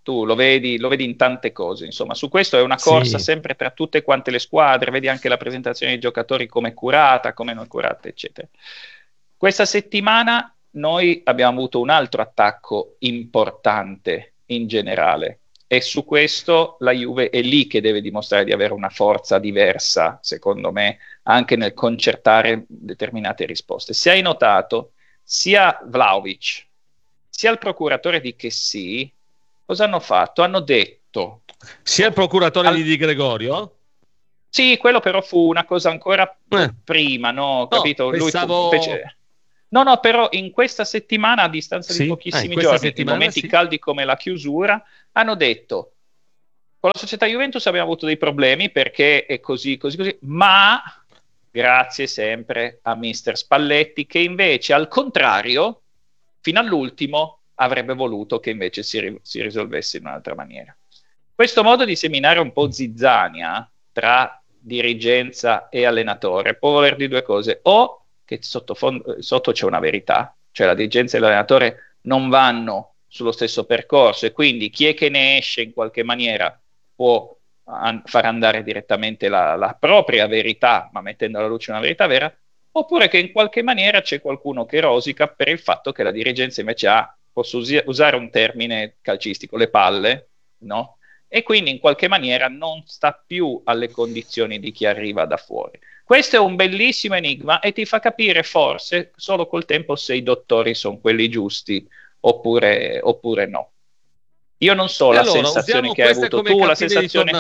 L: Tu lo vedi in tante cose, insomma, su questo è una corsa sempre tra tutte quante le squadre, vedi anche la presentazione dei giocatori come è curata, come non è curata, eccetera. Questa settimana noi abbiamo avuto un altro attacco importante in generale, e su questo la Juve è lì che deve dimostrare di avere una forza diversa, secondo me, anche nel concertare determinate risposte. Se hai notato, sia Vlahovic, sia il procuratore di Chessy, cosa hanno fatto? Hanno detto...
K: Sia il procuratore di Di Gregorio?
L: Sì, quello però fu una cosa ancora prima, no? Capito?
K: Pensavo...
L: Lui fece... No, però in questa settimana, a distanza di pochissimi giorni, in momenti caldi come la chiusura, hanno detto: con la società Juventus abbiamo avuto dei problemi perché è così, ma grazie sempre a mister Spalletti, che invece, al contrario, fino all'ultimo avrebbe voluto che invece si risolvesse in un'altra maniera. Questo modo di seminare un po' zizzania tra dirigenza e allenatore può voler dire due cose: o che sotto c'è una verità, cioè la dirigenza e l'allenatore non vanno sullo stesso percorso, e quindi chi è che ne esce in qualche maniera può far andare direttamente la propria verità, ma mettendo alla luce una verità vera, oppure che in qualche maniera c'è qualcuno che rosica per il fatto che la dirigenza invece ha, posso usare un termine calcistico, le palle, no? E quindi in qualche maniera non sta più alle condizioni di chi arriva da fuori. Questo è un bellissimo enigma e ti fa capire forse solo col tempo se i dottori sono quelli giusti oppure no. Io non so la sensazione che hai avuto tu, la sensazione...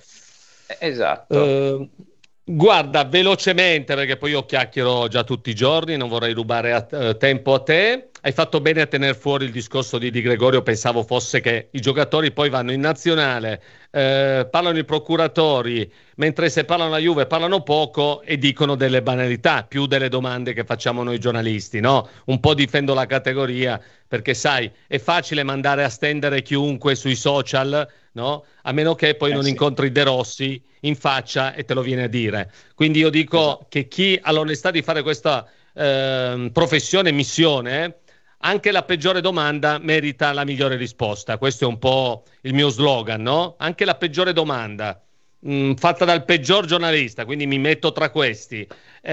L: Esatto.
K: Guarda, velocemente, perché poi io chiacchiero già tutti i giorni, non vorrei rubare tempo a te. Hai fatto bene a tenere fuori il discorso di Di Gregorio, pensavo fosse che i giocatori poi vanno in nazionale, parlano i procuratori, mentre se parlano la Juve parlano poco e dicono delle banalità, più delle domande che facciamo noi giornalisti, no? Un po' difendo la categoria, perché sai, è facile mandare a stendere chiunque sui social, no? A meno che poi non incontri De Rossi in faccia e te lo viene a dire. Quindi io dico che chi ha l'onestà di fare questa professione, missione, anche la peggiore domanda merita la migliore risposta. Questo è un po' il mio slogan, no? Anche la peggiore domanda fatta dal peggior giornalista, quindi mi metto tra questi,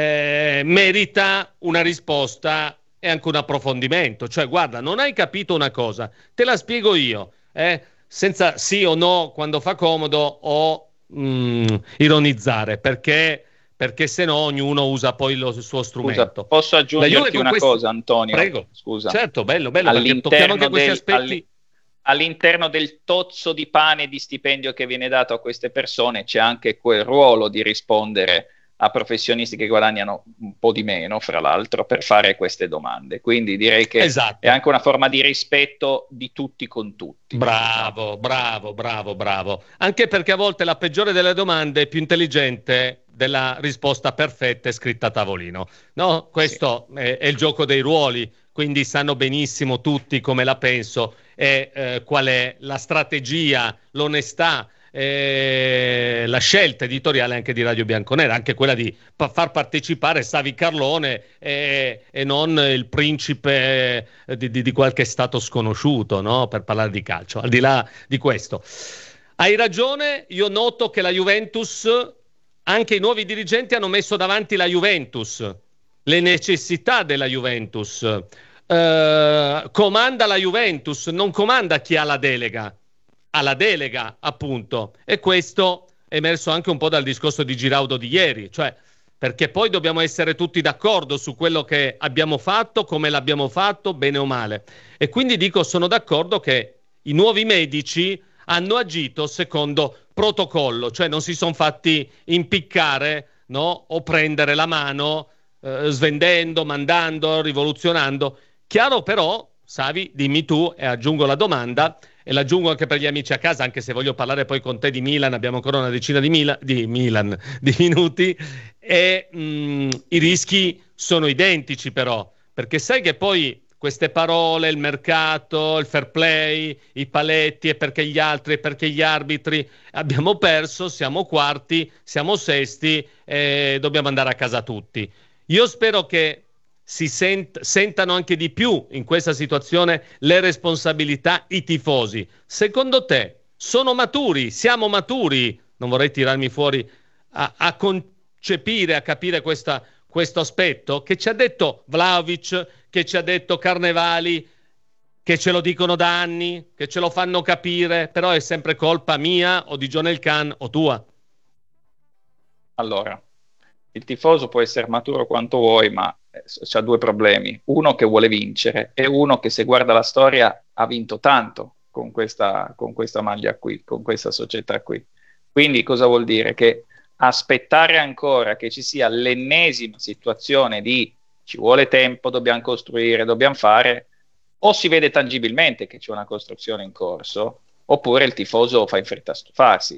K: merita una risposta e anche un approfondimento. Cioè, guarda, non hai capito una cosa, te la spiego io, senza sì o no quando fa comodo o ironizzare, perché se no ognuno usa poi lo suo strumento.
L: Scusa, posso aggiungerti una cosa, Antonio?
K: Prego.
L: Scusa.
K: Certo, bello, perché tocchiamo anche questi aspetti.
L: All'interno del tozzo di pane e di stipendio che viene dato a queste persone c'è anche quel ruolo di rispondere a professionisti che guadagnano un po' di meno, fra l'altro, per fare queste domande. Quindi direi che è anche una forma di rispetto di tutti con tutti.
K: Bravo. Anche perché a volte la peggiore delle domande è più intelligente della risposta perfetta e scritta a tavolino. No? Questo è il gioco dei ruoli, quindi sanno benissimo tutti come la penso e qual è la strategia, l'onestà, la scelta editoriale anche di Radio Bianconera, anche quella di far partecipare Savi Carlone e non il principe di qualche stato sconosciuto, no? Per parlare di calcio. Al di là di questo, hai ragione, io noto che la Juventus, anche i nuovi dirigenti hanno messo davanti la Juventus, le necessità della Juventus, comanda la Juventus, non comanda chi ha la delega, alla delega, appunto, e questo è emerso anche un po' dal discorso di Giraudo di ieri, cioè perché poi dobbiamo essere tutti d'accordo su quello che abbiamo fatto, come l'abbiamo fatto, bene o male. E quindi dico, sono d'accordo che i nuovi medici hanno agito secondo protocollo, cioè non si sono fatti impiccare, no? O prendere la mano svendendo, mandando, rivoluzionando. Chiaro però, Savi, dimmi tu e aggiungo la domanda, e l'aggiungo anche per gli amici a casa, anche se voglio parlare poi con te di Milan, abbiamo ancora una decina di minuti, e i rischi sono identici però, perché sai che poi queste parole, il mercato, il fair play, i paletti, e perché gli altri, e perché gli arbitri, abbiamo perso, siamo quarti, siamo sesti e dobbiamo andare a casa tutti. Io spero che sentano anche di più in questa situazione le responsabilità i tifosi. Secondo te sono maturi? Siamo maturi? Non vorrei tirarmi fuori a concepire, a capire questo aspetto che ci ha detto Vlahovic, che ci ha detto Carnevali, che ce lo dicono da anni, che ce lo fanno capire, però è sempre colpa mia o di John Elkann o tua.
L: Allora, il tifoso può essere maturo quanto vuoi, ma c'ha due problemi. Uno che vuole vincere e uno che, se guarda la storia, ha vinto tanto con questa maglia qui, con questa società qui. Quindi cosa vuol dire? Che aspettare ancora che ci sia l'ennesima situazione di ci vuole tempo, dobbiamo costruire, dobbiamo fare, o si vede tangibilmente che c'è una costruzione in corso, oppure il tifoso fa in fretta a stufarsi.